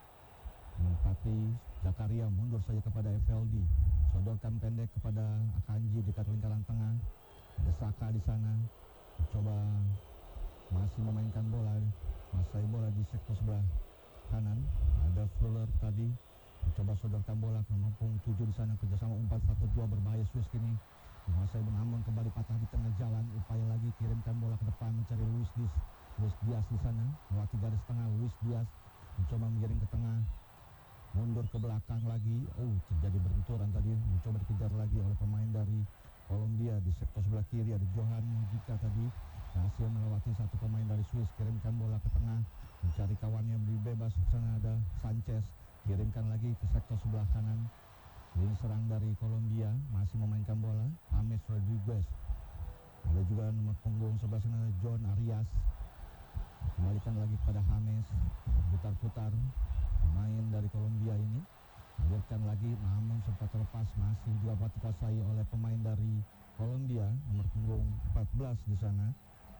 menempati Zakaria, mundur saja kepada Eveldi, sodorkan pendek kepada Akanji dekat lingkaran tengah. Ada Xhaka di sana, mencoba masih memainkan bola, menguasai bola di sektor sebelah kanan. Ada Fuller tadi, mencoba sodorkan bola ke nomor punggung 7 di sana, kerjasama umpan 1-2, berbahaya Swiss kini menguasai, namun kembali patah di tengah jalan. Upaya lagi, kirimkan bola ke depan, mencari Luis Diaz di sana, melewati garis tengah. Luis Diaz mencoba menggiring ke tengah, mundur ke belakang lagi. Terjadi benturan tadi, mencoba dikejar lagi oleh pemain dari Kolombia di sektor sebelah kiri. Ada Johan Mujica tadi, berhasil melewati satu pemain dari Swiss, kirimkan bola ke tengah, mencari kawannya, beri bebas. Di sana ada Sanchez, kirimkan lagi ke sektor sebelah kanan. Ini serang dari Kolombia, masih memainkan bola, James Rodriguez. Ada juga nomor punggung 11 sana, John Arias, kembalikan lagi kepada James, putar-putar pemain dari Kolombia ini, alirkan lagi, namun sempat terlepas, masih juga dikuasai oleh pemain dari Kolombia, nomor punggung 14 di sana.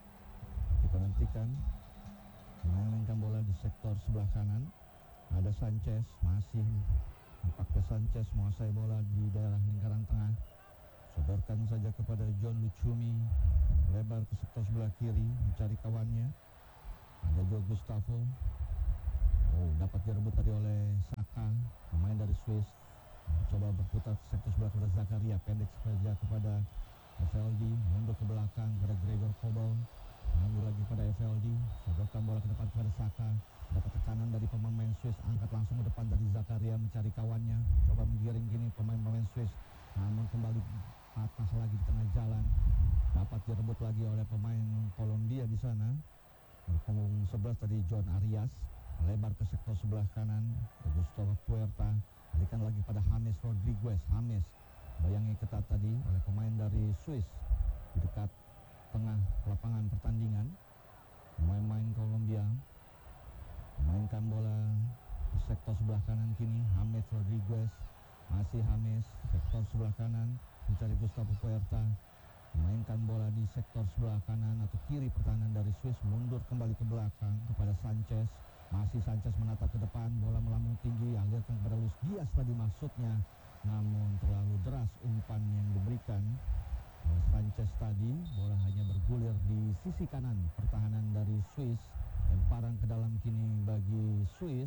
Kita nantikan memainkan bola di sektor sebelah kanan. Ada Sanchez, masih nampaknya Sanchez menguasai bola di daerah lingkaran tengah, sodorkan saja kepada John Lucumi, lebar ke sektor sebelah kiri, mencari kawannya. Ada Joe Gustavo, Oh, dapat direbut tadi oleh Saka, pemain dari Swiss. Coba berputar ke sektor sebelah kepada Zakaria, pendek saja kepada FLD, mundur ke belakang kepada Gregor Kobel, ambil lagi pada FLD, sodorkan bola ke depan kepada Saka, dapat tekanan dari pemain Swiss, angkat langsung ke depan dari Zakaria mencari kawannya, coba menggiring gini pemain Swiss, namun kembali patah lagi di tengah jalan, dapat direbut lagi oleh pemain Kolombia di sana, punggung 11 tadi John Arias, lebar ke sektor sebelah kanan, Gustavo Puerta, berikan lagi pada James Rodriguez. James bayangi ketat tadi oleh pemain dari Swiss di dekat tengah lapangan pertandingan. Pemain Kolombia memainkan bola di sektor sebelah kanan kini. James Rodriguez, masih James, sektor sebelah kanan mencari Gustavo Puerta, memainkan bola di sektor sebelah kanan atau kiri pertahanan dari Swiss, mundur kembali ke belakang kepada Sanchez. Masih Sanchez menatap ke depan, bola melambung tinggi, alirkan kepada Luis Diaz tadi maksudnya, namun terlalu deras umpan yang diberikan oleh Sanchez tadi. Bola hanya bergulir di sisi kanan pertahanan dari Swiss. Lemparan ke dalam kini bagi Swiss.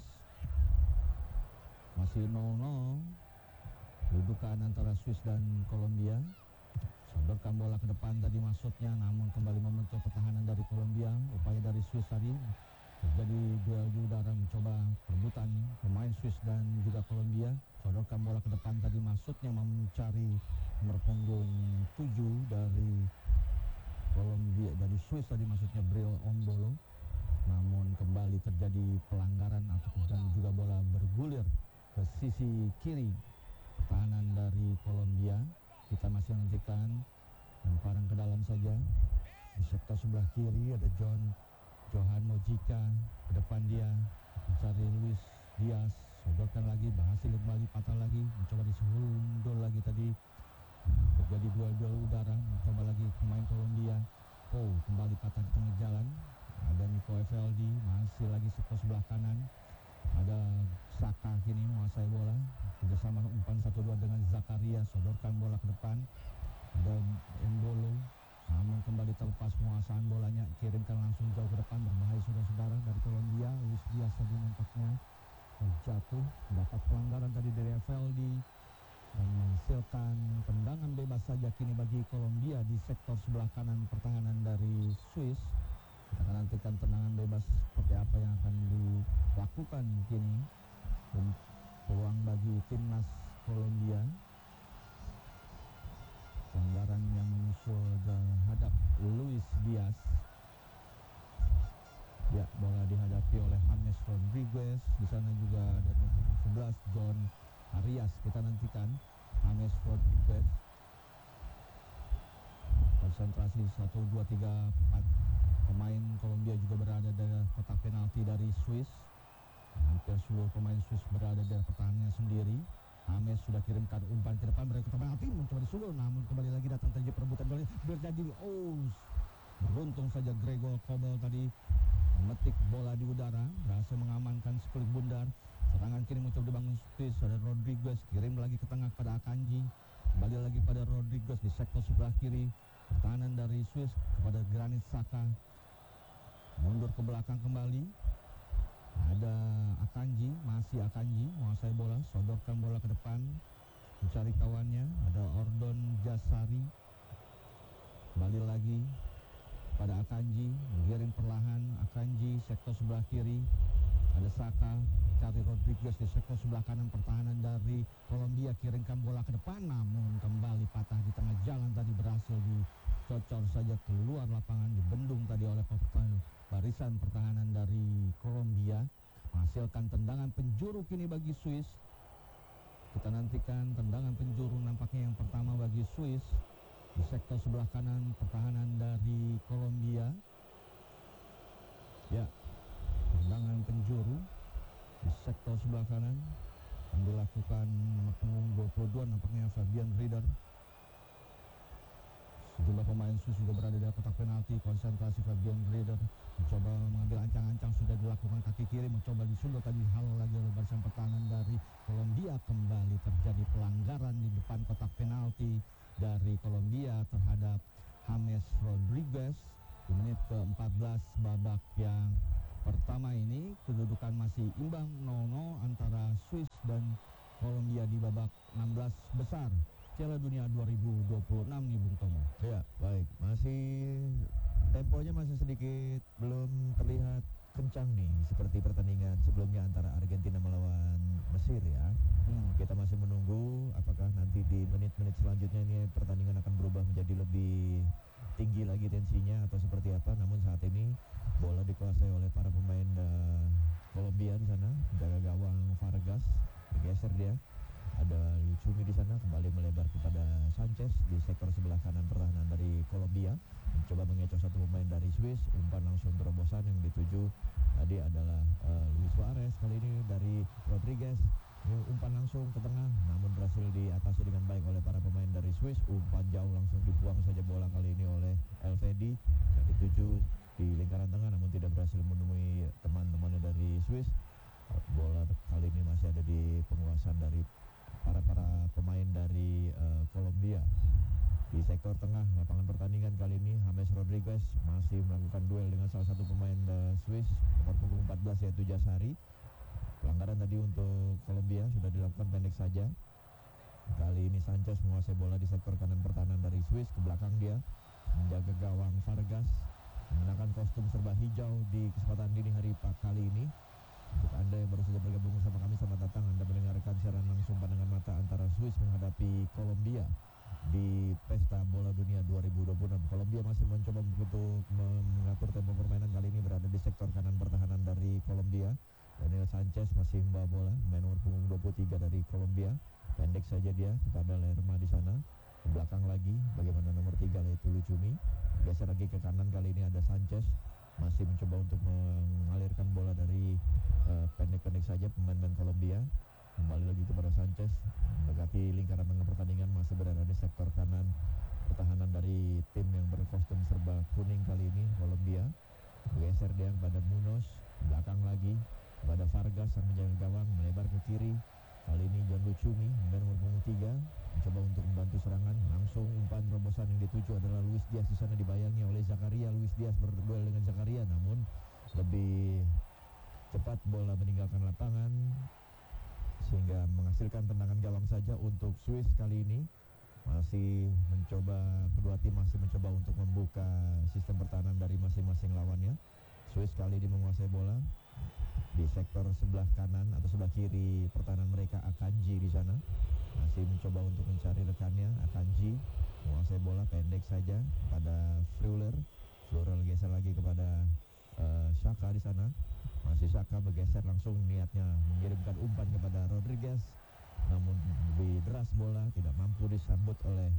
Masih 0-0 kedudukan antara Swiss dan Kolombia. Sodorkan bola ke depan tadi maksudnya, namun kembali membentuk pertahanan dari Kolombia. Upaya dari Swiss tadi terjadi duel di udara, mencoba perebutan pemain Swiss dan juga Kolombia. Sodorkan bola ke depan tadi maksudnya mencari nomor punggung 7 dari Kolombia, dari Swiss tadi maksudnya Bril Ombolo, namun kembali terjadi pelanggaran dan juga bola bergulir ke sisi kiri pertahanan dari Kolombia. Kita masih nantikan lemparan ke dalam saja. Di sektor sebelah kiri ada Johan Mojica, ke depan dia mencari Luis Diaz, sodorkan lagi, berhasil kembali patah lagi, mencoba disundul lagi tadi, terjadi duel udara, mencoba lagi pemain Kolombia. Oh, kembali patah di tengah jalan. Ada Nico Evaldi, masih lagi sektor sebelah kanan. Ada Saka kini menguasai bola, kerjasama umpan 1-2 dengan Zakaria, sodorkan bola ke depan. Ada Embolo, namun kembali terlepas penguasaan bolanya, kirimkan langsung jauh ke depan, berbahaya saudara-saudara dari Kolombia. Luis Diaz tadi nampaknya terjatuh, dapat pelanggaran tadi dari Evaldi dan menghasilkan tendangan bebas saja kini bagi Kolombia di sektor sebelah kanan pertahanan dari Swiss. Kita akan nantikan tendangan bebas seperti apa yang akan dilakukan kini. Peluang bagi timnas Kolombia. Pelanggaran yang menyusul terhadap Luis Diaz. Ya, bola dihadapi oleh James Rodriguez. Di sana juga ada nomor 11 John Arias. Kita nantikan James Rodriguez. Konsentrasi 1, 2, 3, 4. Pemain Kolombia juga berada di kotak penalti dari Swiss. Hampir seluruh pemain Swiss berada di pertahanannya sendiri. James sudah kirimkan umpan ke depan, mereka kotak penalti mencoba disulur, namun kembali lagi datang terjadi perebutan bola berjadi. Beruntung saja Gregor Kobel tadi memetik bola di udara, berhasil mengamankan sekulit bundar. Serangan kini mencoba dibangun Swiss, ada Rodriguez, kirim lagi ke tengah pada Akanji, kembali lagi pada Rodriguez di sektor sebelah kiri pertahanan dari Swiss kepada Granit Xhaka, mundur ke belakang kembali. Ada Akanji, masih Akanji menguasai bola, sodorkan bola ke depan, mencari kawannya. Ada Ordon Jasari, kembali lagi pada Akanji, menggiring perlahan. Akanji sektor sebelah kiri, ada Saka, cari Rodriguez di sektor sebelah kanan pertahanan dari Kolombia, kirimkan bola ke depan, namun kembali patah di tengah jalan tadi, berhasil dicocor saja keluar lapangan, dibendung tadi oleh barisan pertahanan dari Kolombia, menghasilkan tendangan penjuru kini bagi Swiss. Kita nantikan tendangan penjuru nampaknya yang pertama bagi Swiss di sektor sebelah kanan pertahanan dari Kolombia. Ya, tendangan penjuru di sektor sebelah kanan akan dilakukan nomor punggung 22 nampaknya Fabian Rieder. Sejumlah pemain Swiss juga berada di kotak penalti. Konsentrasi Fabian Rieder mencoba mengambil ancang-ancang, sudah dilakukan kaki kiri, mencoba disundul tadi, hal lagi oleh barisan pertahanan dari Kolombia. Kembali terjadi pelanggaran di depan kotak penalti dari Kolombia terhadap James Rodriguez di menit ke-14 babak yang pertama ini kedudukan masih imbang 0-0 antara Swiss dan Kolombia di babak 16 besar Piala Dunia 2026 nih Bung Tomo. Ya, baik. Masih temponya masih sedikit belum terlihat kencang nih seperti pertandingan sebelumnya antara Argentina melawan Mesir ya. Kita masih menunggu apakah nanti di menit-menit selanjutnya ini pertandingan akan berubah menjadi lebih tinggi lagi tensinya atau seperti apa. Namun saat ini bola dikuasai oleh para pemain Kolombia di sana. Jaga gawang Vargas bergeser dia. Ada Lucumi di sana kembali melebar kepada Sanchez di sektor sebelah kanan pertahanan dari Kolombia. Mencoba mengecoh satu pemain dari Swiss, umpan langsung terobosan yang dituju tadi adalah Luis Suarez, kali ini dari Rodriguez. Umpan langsung ke tengah namun berhasil diatasi dengan baik oleh para pemain dari Swiss. Umpan jauh langsung dibuang saja bola kali ini oleh Elvedi yang dituju di lingkaran tengah namun tidak berhasil menemui teman-temannya dari Swiss. Bola kali ini masih ada di penguasaan dari para pemain dari Kolombia. Di sektor tengah lapangan pertandingan kali ini James Rodriguez masih melakukan duel dengan salah satu pemain Swiss nomor punggung 14 yaitu Jasari. Pelanggaran tadi untuk Kolombia sudah dilakukan pendek saja. Kali ini Sanchez menguasai bola di sektor kanan pertahanan dari Swiss. Ke belakang dia menjaga gawang Vargas mengenakan kostum serba hijau di kesempatan dini hari kali ini. Untuk Anda yang baru saja bergabung bersama kami, selamat datang. Anda mendengarkan siaran langsung pandangan mata antara Swiss menghadapi Kolombia di Pesta Bola Dunia 2026. Kolombia masih mencoba untuk mengatur tempo permainan. Kali ini berada di sektor kanan pertahanan dari Kolombia. Daniel Sanchez masih membawa bola, main nomor punggung 23 dari Kolombia. Pendek saja dia kepada Lerma di sana. Ke belakang lagi bagaimana nomor 3 yaitu Lucumi. Geser lagi ke kanan, kali ini ada Sanchez. Masih mencoba untuk mengalirkan bola dari pendek-pendek saja pemain-pemain Kolombia. Kembali lagi kepada Sanchez mendekati lingkaran tengah pertandingan, masih berada di sektor kanan pertahanan dari tim yang berkostum serba kuning kali ini Kolombia. Geser dia kepada Munoz, belakang lagi kepada Vargas yang menjaga gawang, melebar ke kiri. Kali ini John Lucumi nomor punggung 3 mencoba untuk membantu serangan. Langsung umpan terobosan yang dituju adalah Luis Diaz, di sana dibayangi oleh Zakaria. Luis Diaz berduel dengan Zakaria namun lebih cepat bola meninggalkan lapangan sehingga menghasilkan tendangan gawang saja untuk Swiss. Kali ini masih mencoba, kedua tim masih mencoba untuk membuka sistem pertahanan dari masing-masing lawannya. Swiss kali ini menguasai bola di sektor sebelah kanan atau sebelah kiri pertahanan mereka. Akanji di sana masih mencoba untuk mencari rekannya. Akanji menguasai bola pendek saja pada Fleurer. Fleurer geser lagi kepada Xhaka di sana. Masih Xhaka bergeser langsung, niatnya mengirimkan umpan kepada Rodriguez namun lebih deras bola, tidak mampu disambut oleh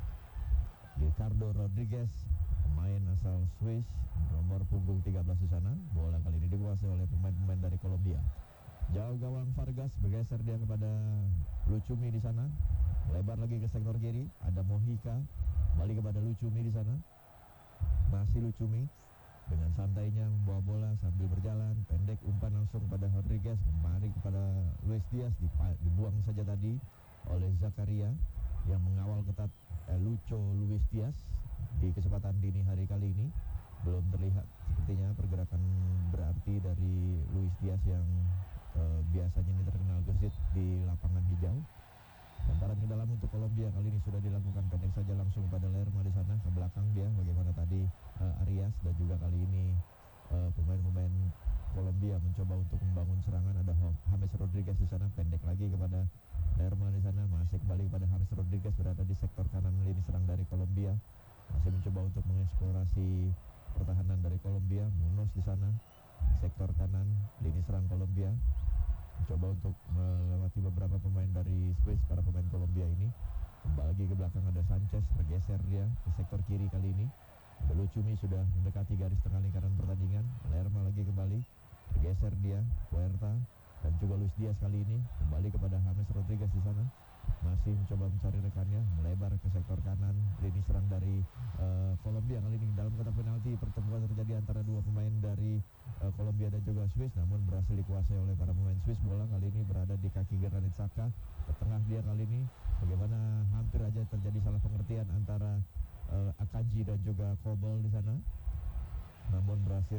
Ricardo Rodriguez, pemain asal Swiss nomor punggung 13 di sana. Bola kali ini dikuasai oleh pemain-pemain dari Kolombia. Jauh gawang Vargas bergeser dia kepada Lucumi di sana. Lebar lagi ke sektor kiri, ada Mojica, kembali kepada Lucumi di sana. Masih Lucumi dengan santainya membawa bola sambil berjalan, pendek umpan langsung pada Rodriguez, kembali kepada Luis Diaz, dibuang saja tadi oleh Zakaria yang mengawal ketat Luis Diaz. Di kesempatan dini hari kali ini belum terlihat sepertinya pergerakan berarti dari Luis Diaz yang biasanya ini terkenal gesit di lapangan hijau. Lemparan ke dalam untuk Kolombia kali ini sudah dilakukan, pendek saja langsung kepada Lerma di sana. Ke belakang dia bagaimana tadi Arias, dan juga kali ini pemain-pemain Kolombia mencoba untuk membangun serangan. Ada James Rodriguez di sana, pendek lagi kepada Lerma di sana. Masih kembali kepada James Rodriguez, berada di sektor kanan lini serang dari Kolombia. Masih mencoba untuk mengeksplorasi pertahanan dari Kolombia. Munoz di sana, sektor kanan lini serang Kolombia. Mencoba untuk melewati beberapa pemain dari Swiss, para pemain Kolombia ini. Kembali lagi ke belakang ada Sanchez, bergeser dia ke sektor kiri kali ini. Lucumi sudah mendekati garis tengah lingkaran pertandingan. Lerma lagi kembali, bergeser dia, Huerta dan juga Luis Diaz kali ini kembali kepada James Rodriguez di sana. Masih mencoba mencari rekannya, melebar ke sektor kanan lini serang dari Kolombia. Kali ini dalam kotak penalti pertemuan terjadi antara dua pemain dari Kolombia dan juga Swiss, namun berhasil dikuasai oleh para pemain Swiss. Bola kali ini berada di kaki Granit Xhaka, ke tengah dia kali ini. Bagaimana hampir aja terjadi salah pengertian antara Akanji dan juga Kobel di sana, namun berhasil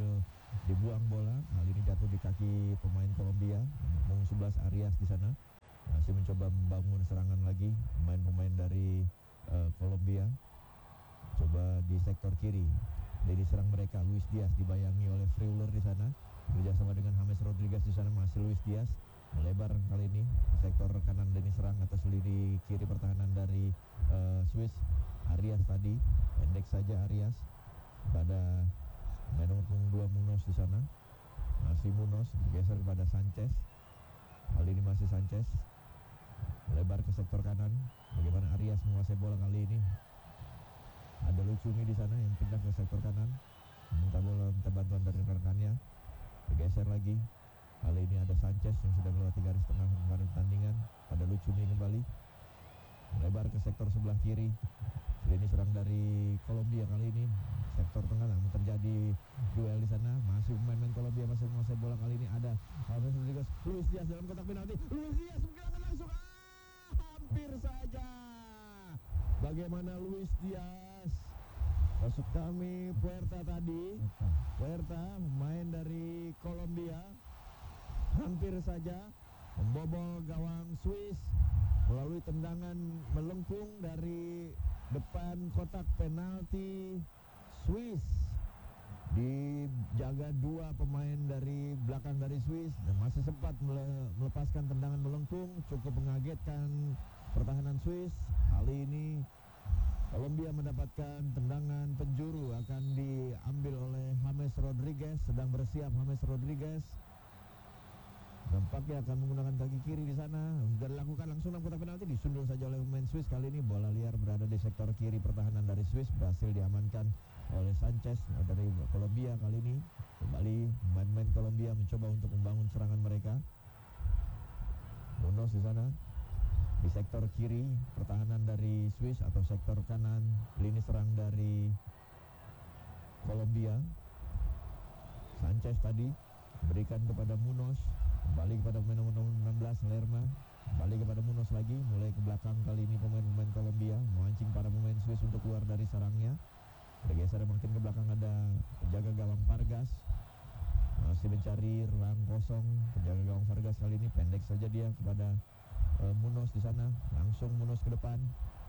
dibuang bola. Kali ini jatuh di kaki pemain Kolombia, nomor 11 Arias di sana. Masih mencoba membangun serangan lagi pemain-pemain dari Kolombia. Coba di sektor kiri. Jadi serang mereka Luis Diaz dibayangi oleh Freuler di sana. Bekerjasama dengan James Rodriguez di sana, masih Luis Diaz melebar kali ini sektor kanan dan diserang atas lini kiri pertahanan dari Swiss. Arias tadi pendek saja Arias pada nomor 2 Munoz di sana. Masih Munoz geser kepada Sanchez. Kali ini masih Sanchez melebar ke sektor kanan. Bagaimana Arias menguasai bola kali ini? Ada Lucumi di sana yang pindah ke sektor kanan, minta bola, minta bantuan dari rekannya. Bergeser lagi. Kali ini ada Sanchez yang sudah melewati garis tengah kemarin pertandingan. Pada Lucumi kembali melebar ke sektor sebelah kiri. Ini serang dari Kolombia kali ini sektor tengah, namun terjadi duel di sana. Masih pemain Kolombia masih menguasai bola kali ini. Ada James Rodriguez, Luis Diaz dalam kotak penalti. Luis Diaz menggerakkan langsung. Hampir saja. Bagaimana Luis Diaz? Maksud kami Puerta tadi. Puerta pemain dari Kolombia hampir saja membobol gawang Swiss melalui tendangan melengkung dari depan kotak penalti Swiss. Dijaga dua pemain dari belakang dari Swiss dan masih sempat melepaskan tendangan melengkung, cukup mengagetkan pertahanan Swiss. Kali ini Kolombia mendapatkan tendangan penjuru, akan diambil oleh James Rodriguez. Sedang bersiap James Rodriguez. Nampaknya akan menggunakan kaki kiri di sana. Sudah dilakukan langsung dalam kotak penalti, disundul saja oleh pemain Swiss. Kali ini bola liar berada di sektor kiri pertahanan dari Swiss, berhasil diamankan oleh Sanchez dari Kolombia. Kali ini kembali pemain-pemain Kolombia mencoba untuk membangun serangan mereka. Munoz di sana di sektor kiri pertahanan dari Swiss, atau sektor kanan lini serang dari Kolombia. Sanchez tadi berikan kepada Munoz, kembali kepada pemain nomor 16 Lerma, kembali kepada Munoz lagi, mulai ke belakang. Kali ini pemain-pemain Kolombia memancing para pemain Swiss untuk keluar dari sarangnya. Bergeser makin ke belakang, ada penjaga gawang Vargas masih mencari ruang kosong. Penjaga gawang Vargas kali ini pendek saja dia kepada Munoz di sana, langsung Munoz ke depan.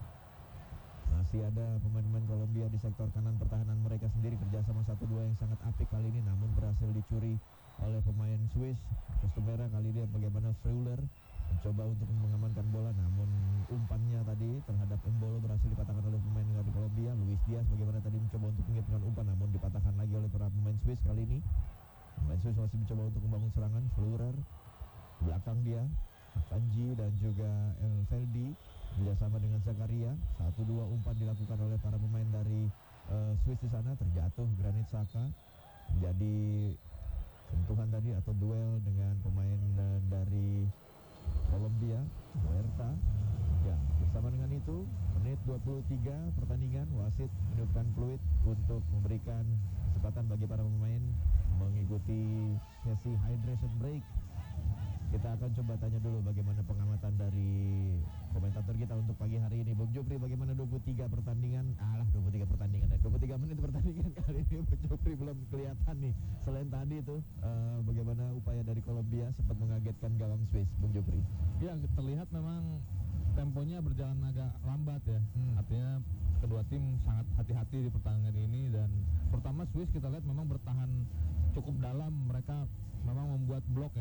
Masih ada pemain-pemain Kolombia di sektor kanan pertahanan mereka sendiri, kerjasama 1-2 yang sangat apik kali ini, namun berhasil dicuri oleh pemain Swiss. Kostum merah kali ini bagaimana Freuler mencoba untuk mengamankan bola, namun umpannya tadi terhadap Embolo berhasil dipatahkan oleh pemain dari Kolombia. Luis Diaz bagaimana tadi mencoba untuk mengirimkan umpan, namun dipatahkan lagi oleh para pemain Swiss. Kali ini pemain Swiss masih mencoba untuk membangun serangan. Freuler belakang dia, Kanji dan juga Feldi bekerjasama dengan Zakaria. 1-2 umpan dilakukan oleh para pemain dari Swiss di sana. Terjatuh Granit Xhaka, menjadi sentuhan tadi atau duel dengan pemain dari Kolombia, Puerta. Ya, bersama dengan itu menit 23 pertandingan, wasit menunjukkan fluid untuk memberikan kesempatan bagi para pemain mengikuti sesi hydration break. Kita akan coba tanya dulu bagaimana pengamatan dari komentator kita untuk pagi hari ini. Bung Jupri, bagaimana 23 pertandingan? 23 pertandingan, 23 menit pertandingan kali ini Bung Jupri belum kelihatan nih. Selain tadi itu, bagaimana upaya dari Kolombia sempat mengagetkan gawang Swiss, Bung Jupri? Ya, terlihat memang temponya berjalan agak lambat ya. Artinya kedua tim sangat hati-hati di pertandingan ini, dan pertama Swiss kita lihat memang bertahan cukup dalam. Mereka memang membuat blok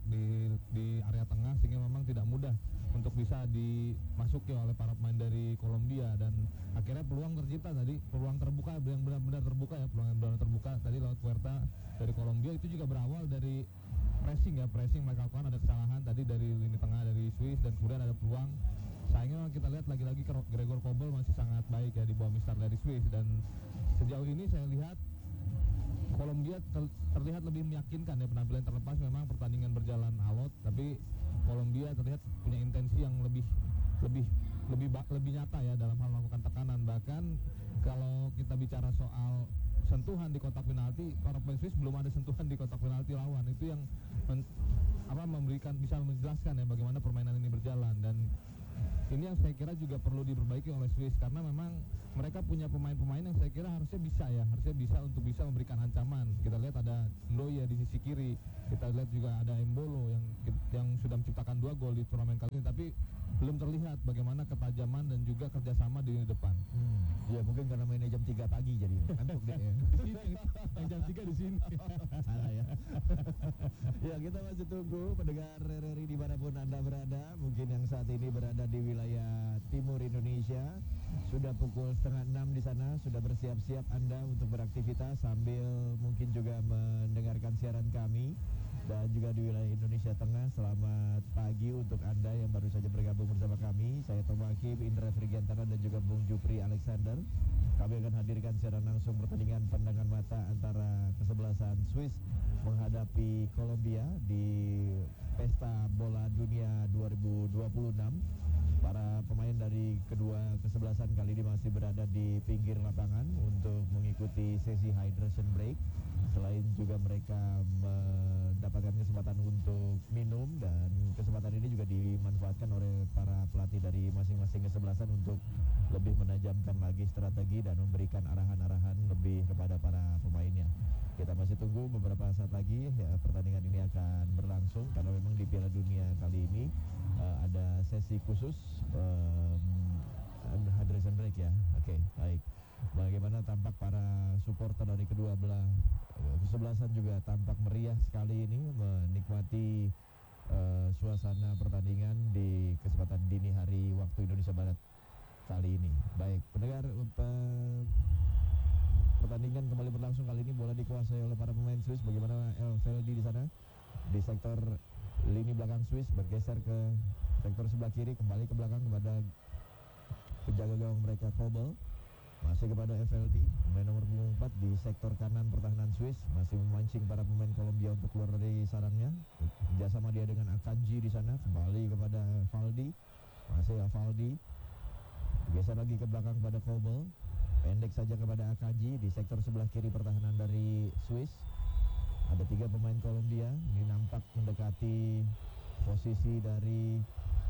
di area tengah, sehingga memang tidak mudah untuk bisa dimasuki oleh para pemain dari Kolombia, dan akhirnya peluang tercipta tadi, peluang terbuka yang benar-benar terbuka ya, peluang yang benar-benar terbuka tadi lewat Puerta dari Kolombia. Itu juga berawal dari pressing mereka lakukan. Ada kesalahan tadi dari lini tengah dari Swiss, dan kemudian ada peluang. Sayangnya kita lihat lagi-lagi Gregor Kobel masih sangat baik ya di bawah mistar dari Swiss, dan sejauh ini saya lihat Kolombia terlihat lebih meyakinkan ya penampilan. Terlepas memang pertandingan berjalan alot, tapi Kolombia terlihat punya intensi yang lebih nyata ya dalam hal melakukan tekanan. Bahkan kalau kita bicara soal sentuhan di kotak penalti, para pemain Swiss belum ada sentuhan di kotak penalti lawan. Itu yang bisa menjelaskan ya bagaimana permainan ini berjalan. Dan Ini yang saya kira juga perlu diperbaiki oleh Swiss, karena memang mereka punya pemain-pemain yang saya kira harusnya bisa untuk bisa memberikan ancaman. Kita lihat ada Ndoye di sisi kiri, kita lihat juga ada Embolo yang sudah menciptakan 2 gol di turnamen kali ini, tapi belum terlihat bagaimana ketajaman dan juga kerjasama di lini depan. Ya mungkin karena mainnya jam 3 pagi jadi ngantuk deh ya. Yang jam 3 di sini. Salah ya. Ya kita masih tunggu pendengar RRI dimanapun Anda berada. Mungkin yang saat ini berada di wilayah timur Indonesia, sudah pukul 5:30 di sana, sudah bersiap-siap Anda untuk beraktivitas sambil mungkin juga mendengarkan siaran kami. Dan juga di wilayah Indonesia Tengah, selamat pagi untuk Anda yang baru saja bergabung bersama kami. Saya Tom Hakim, Indra Frigiantara dan juga Bung Jupri Alexander. Kami akan hadirkan secara langsung pertandingan pandangan mata antara kesebelasan Swiss menghadapi Kolombia di Pesta Bola Dunia 2026. Para pemain dari kedua kesebelasan kali ini masih berada di pinggir lapangan untuk mengikuti sesi hydration break. Selain juga mereka mendapatkan kesempatan untuk minum, dan kesempatan ini juga dimanfaatkan oleh para pelatih dari masing-masing kesebelasan untuk lebih menajamkan lagi strategi dan memberikan arahan-arahan lebih kepada para pemainnya. Kita masih tunggu beberapa saat lagi ya, pertandingan ini akan berlangsung karena memang di Piala Dunia kali ini ada sesi khusus hydration break ya. Oke, baik. Bagaimana tampak para supporter dari kedua belah kesebelasan juga tampak meriah sekali ini menikmati suasana pertandingan di kesempatan dini hari waktu Indonesia Barat kali ini. Baik, pendengar, pertandingan kembali berlangsung. Kali ini bola dikuasai oleh para pemain Swiss. Bagaimana Feldi di sana di sektor lini belakang Swiss bergeser ke sektor sebelah kiri, kembali ke belakang kepada penjaga gawang mereka Kobel. Masih kepada FLD, pemain nomor 4 di sektor kanan pertahanan Swiss, masih memancing para pemain Kolombia untuk keluar dari sarangnya. Kerjasama dia dengan Akanji di sana, kembali kepada Valdi, masih Valdi, geser lagi ke belakang kepada Kobel, pendek saja kepada Akanji di sektor sebelah kiri pertahanan dari Swiss. Ada 3 pemain Kolombia, ini nampak mendekati posisi dari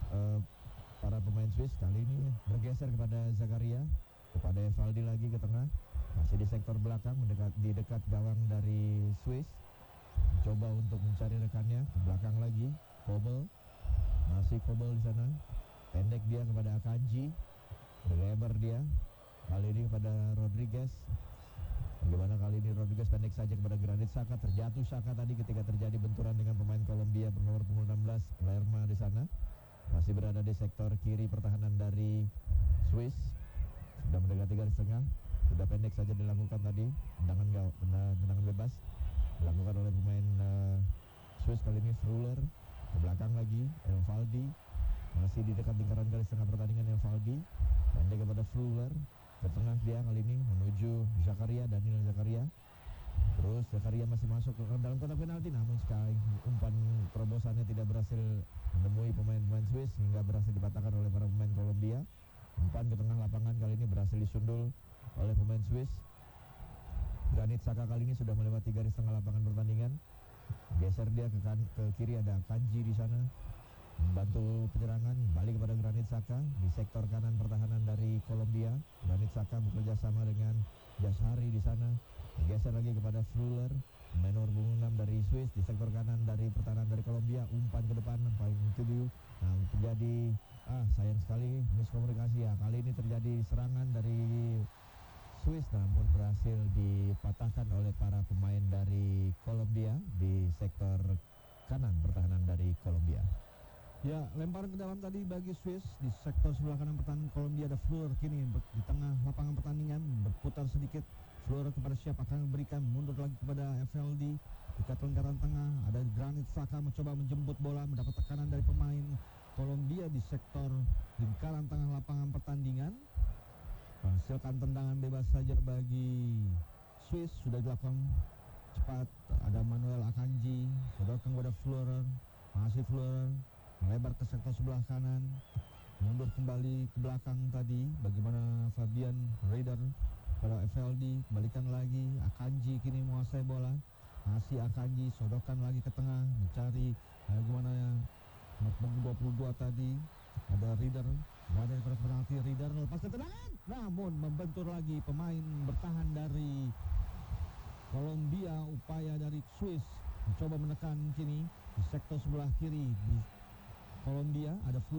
para pemain Swiss. Kali ini bergeser kepada Zakaria, kepada Evaldi lagi ke tengah, masih di sektor belakang di dekat gawang dari Swiss. Coba untuk mencari rekannya ke belakang lagi. Kobel, masih Kobel di sana, pendek dia kepada Akanji, lebar dia kali ini kepada Rodriguez. Bagaimana kali ini Rodriguez pendek saja kepada Granit Xhaka. Terjatuh Xhaka tadi ketika terjadi benturan dengan pemain Kolombia bernomor 16 Lerma di sana. Masih berada di sektor kiri pertahanan dari Swiss. Sudah mendekati garis tengah, sudah pendek saja dilakukan tadi, tendangan bebas dilakukan oleh pemain Swiss. Kali ini Fruller ke belakang lagi, Evaldi masih di dekat lingkaran garis tengah pertandingan. Evaldi pendek kepada Fruller, ke tengah dia kali ini menuju Zakaria, Daniel Zakaria. Terus Zakaria masih masuk ke dalam kotak penalti, namun sekali umpan terobosannya tidak berhasil menemui pemain-pemain Swiss hingga berhasil dipatahkan oleh para pemain Kolombia. Umpan ke tengah lapangan kali ini berhasil disundul oleh pemain Swiss. Granit Xhaka kali ini sudah melewati garis tengah lapangan pertandingan. Geser dia ke kiri, ada Kanji di sana membantu penyerangan. Balik kepada Granit Xhaka di sektor kanan pertahanan dari Kolombia. Granit Xhaka bekerja sama dengan Jashari di sana. Geser lagi kepada Fruller, pemain nomor 6 dari Swiss di sektor kanan dari pertahanan dari Kolombia. Umpan ke depan, paling tujuh. Nah, terjadi sayang sekali miskomunikasi ya. Kali ini terjadi serangan dari Swiss, namun berhasil dipatahkan oleh para pemain dari Kolombia di sektor kanan pertahanan dari Kolombia. Ya, lemparan ke dalam tadi bagi Swiss di sektor sebelah kanan pertahanan Kolombia. Ada Fleur kini di tengah lapangan pertandingan, berputar sedikit. Fleur kepada siapa akan memberikan, mundur lagi kepada FLD dekat lingkaran tengah. Ada Granit Xhaka mencoba menjemput bola, mendapat tekanan dari pemain Kolombia di sektor lingkaran tengah lapangan pertandingan. Hasilkan tendangan bebas saja bagi Swiss, sudah dilakukan cepat. Ada Manuel Akanji, sodorkan kepada Fleur, masih Fleur melebar ke sektor sebelah kanan, mundur kembali ke belakang tadi. Bagaimana Fabian Raider pada FLD, balikan lagi. Akanji kini menguasai bola, masih Akanji, sodorkan lagi ke tengah, mencari bagaimana nomor punggung 22 tadi ada Rieder, ada yang penalti. Rieder lepas ke tendangan, namun membentur lagi pemain bertahan dari Kolombia. Upaya dari Swiss mencoba menekan kini di sektor sebelah kiri di Kolombia ada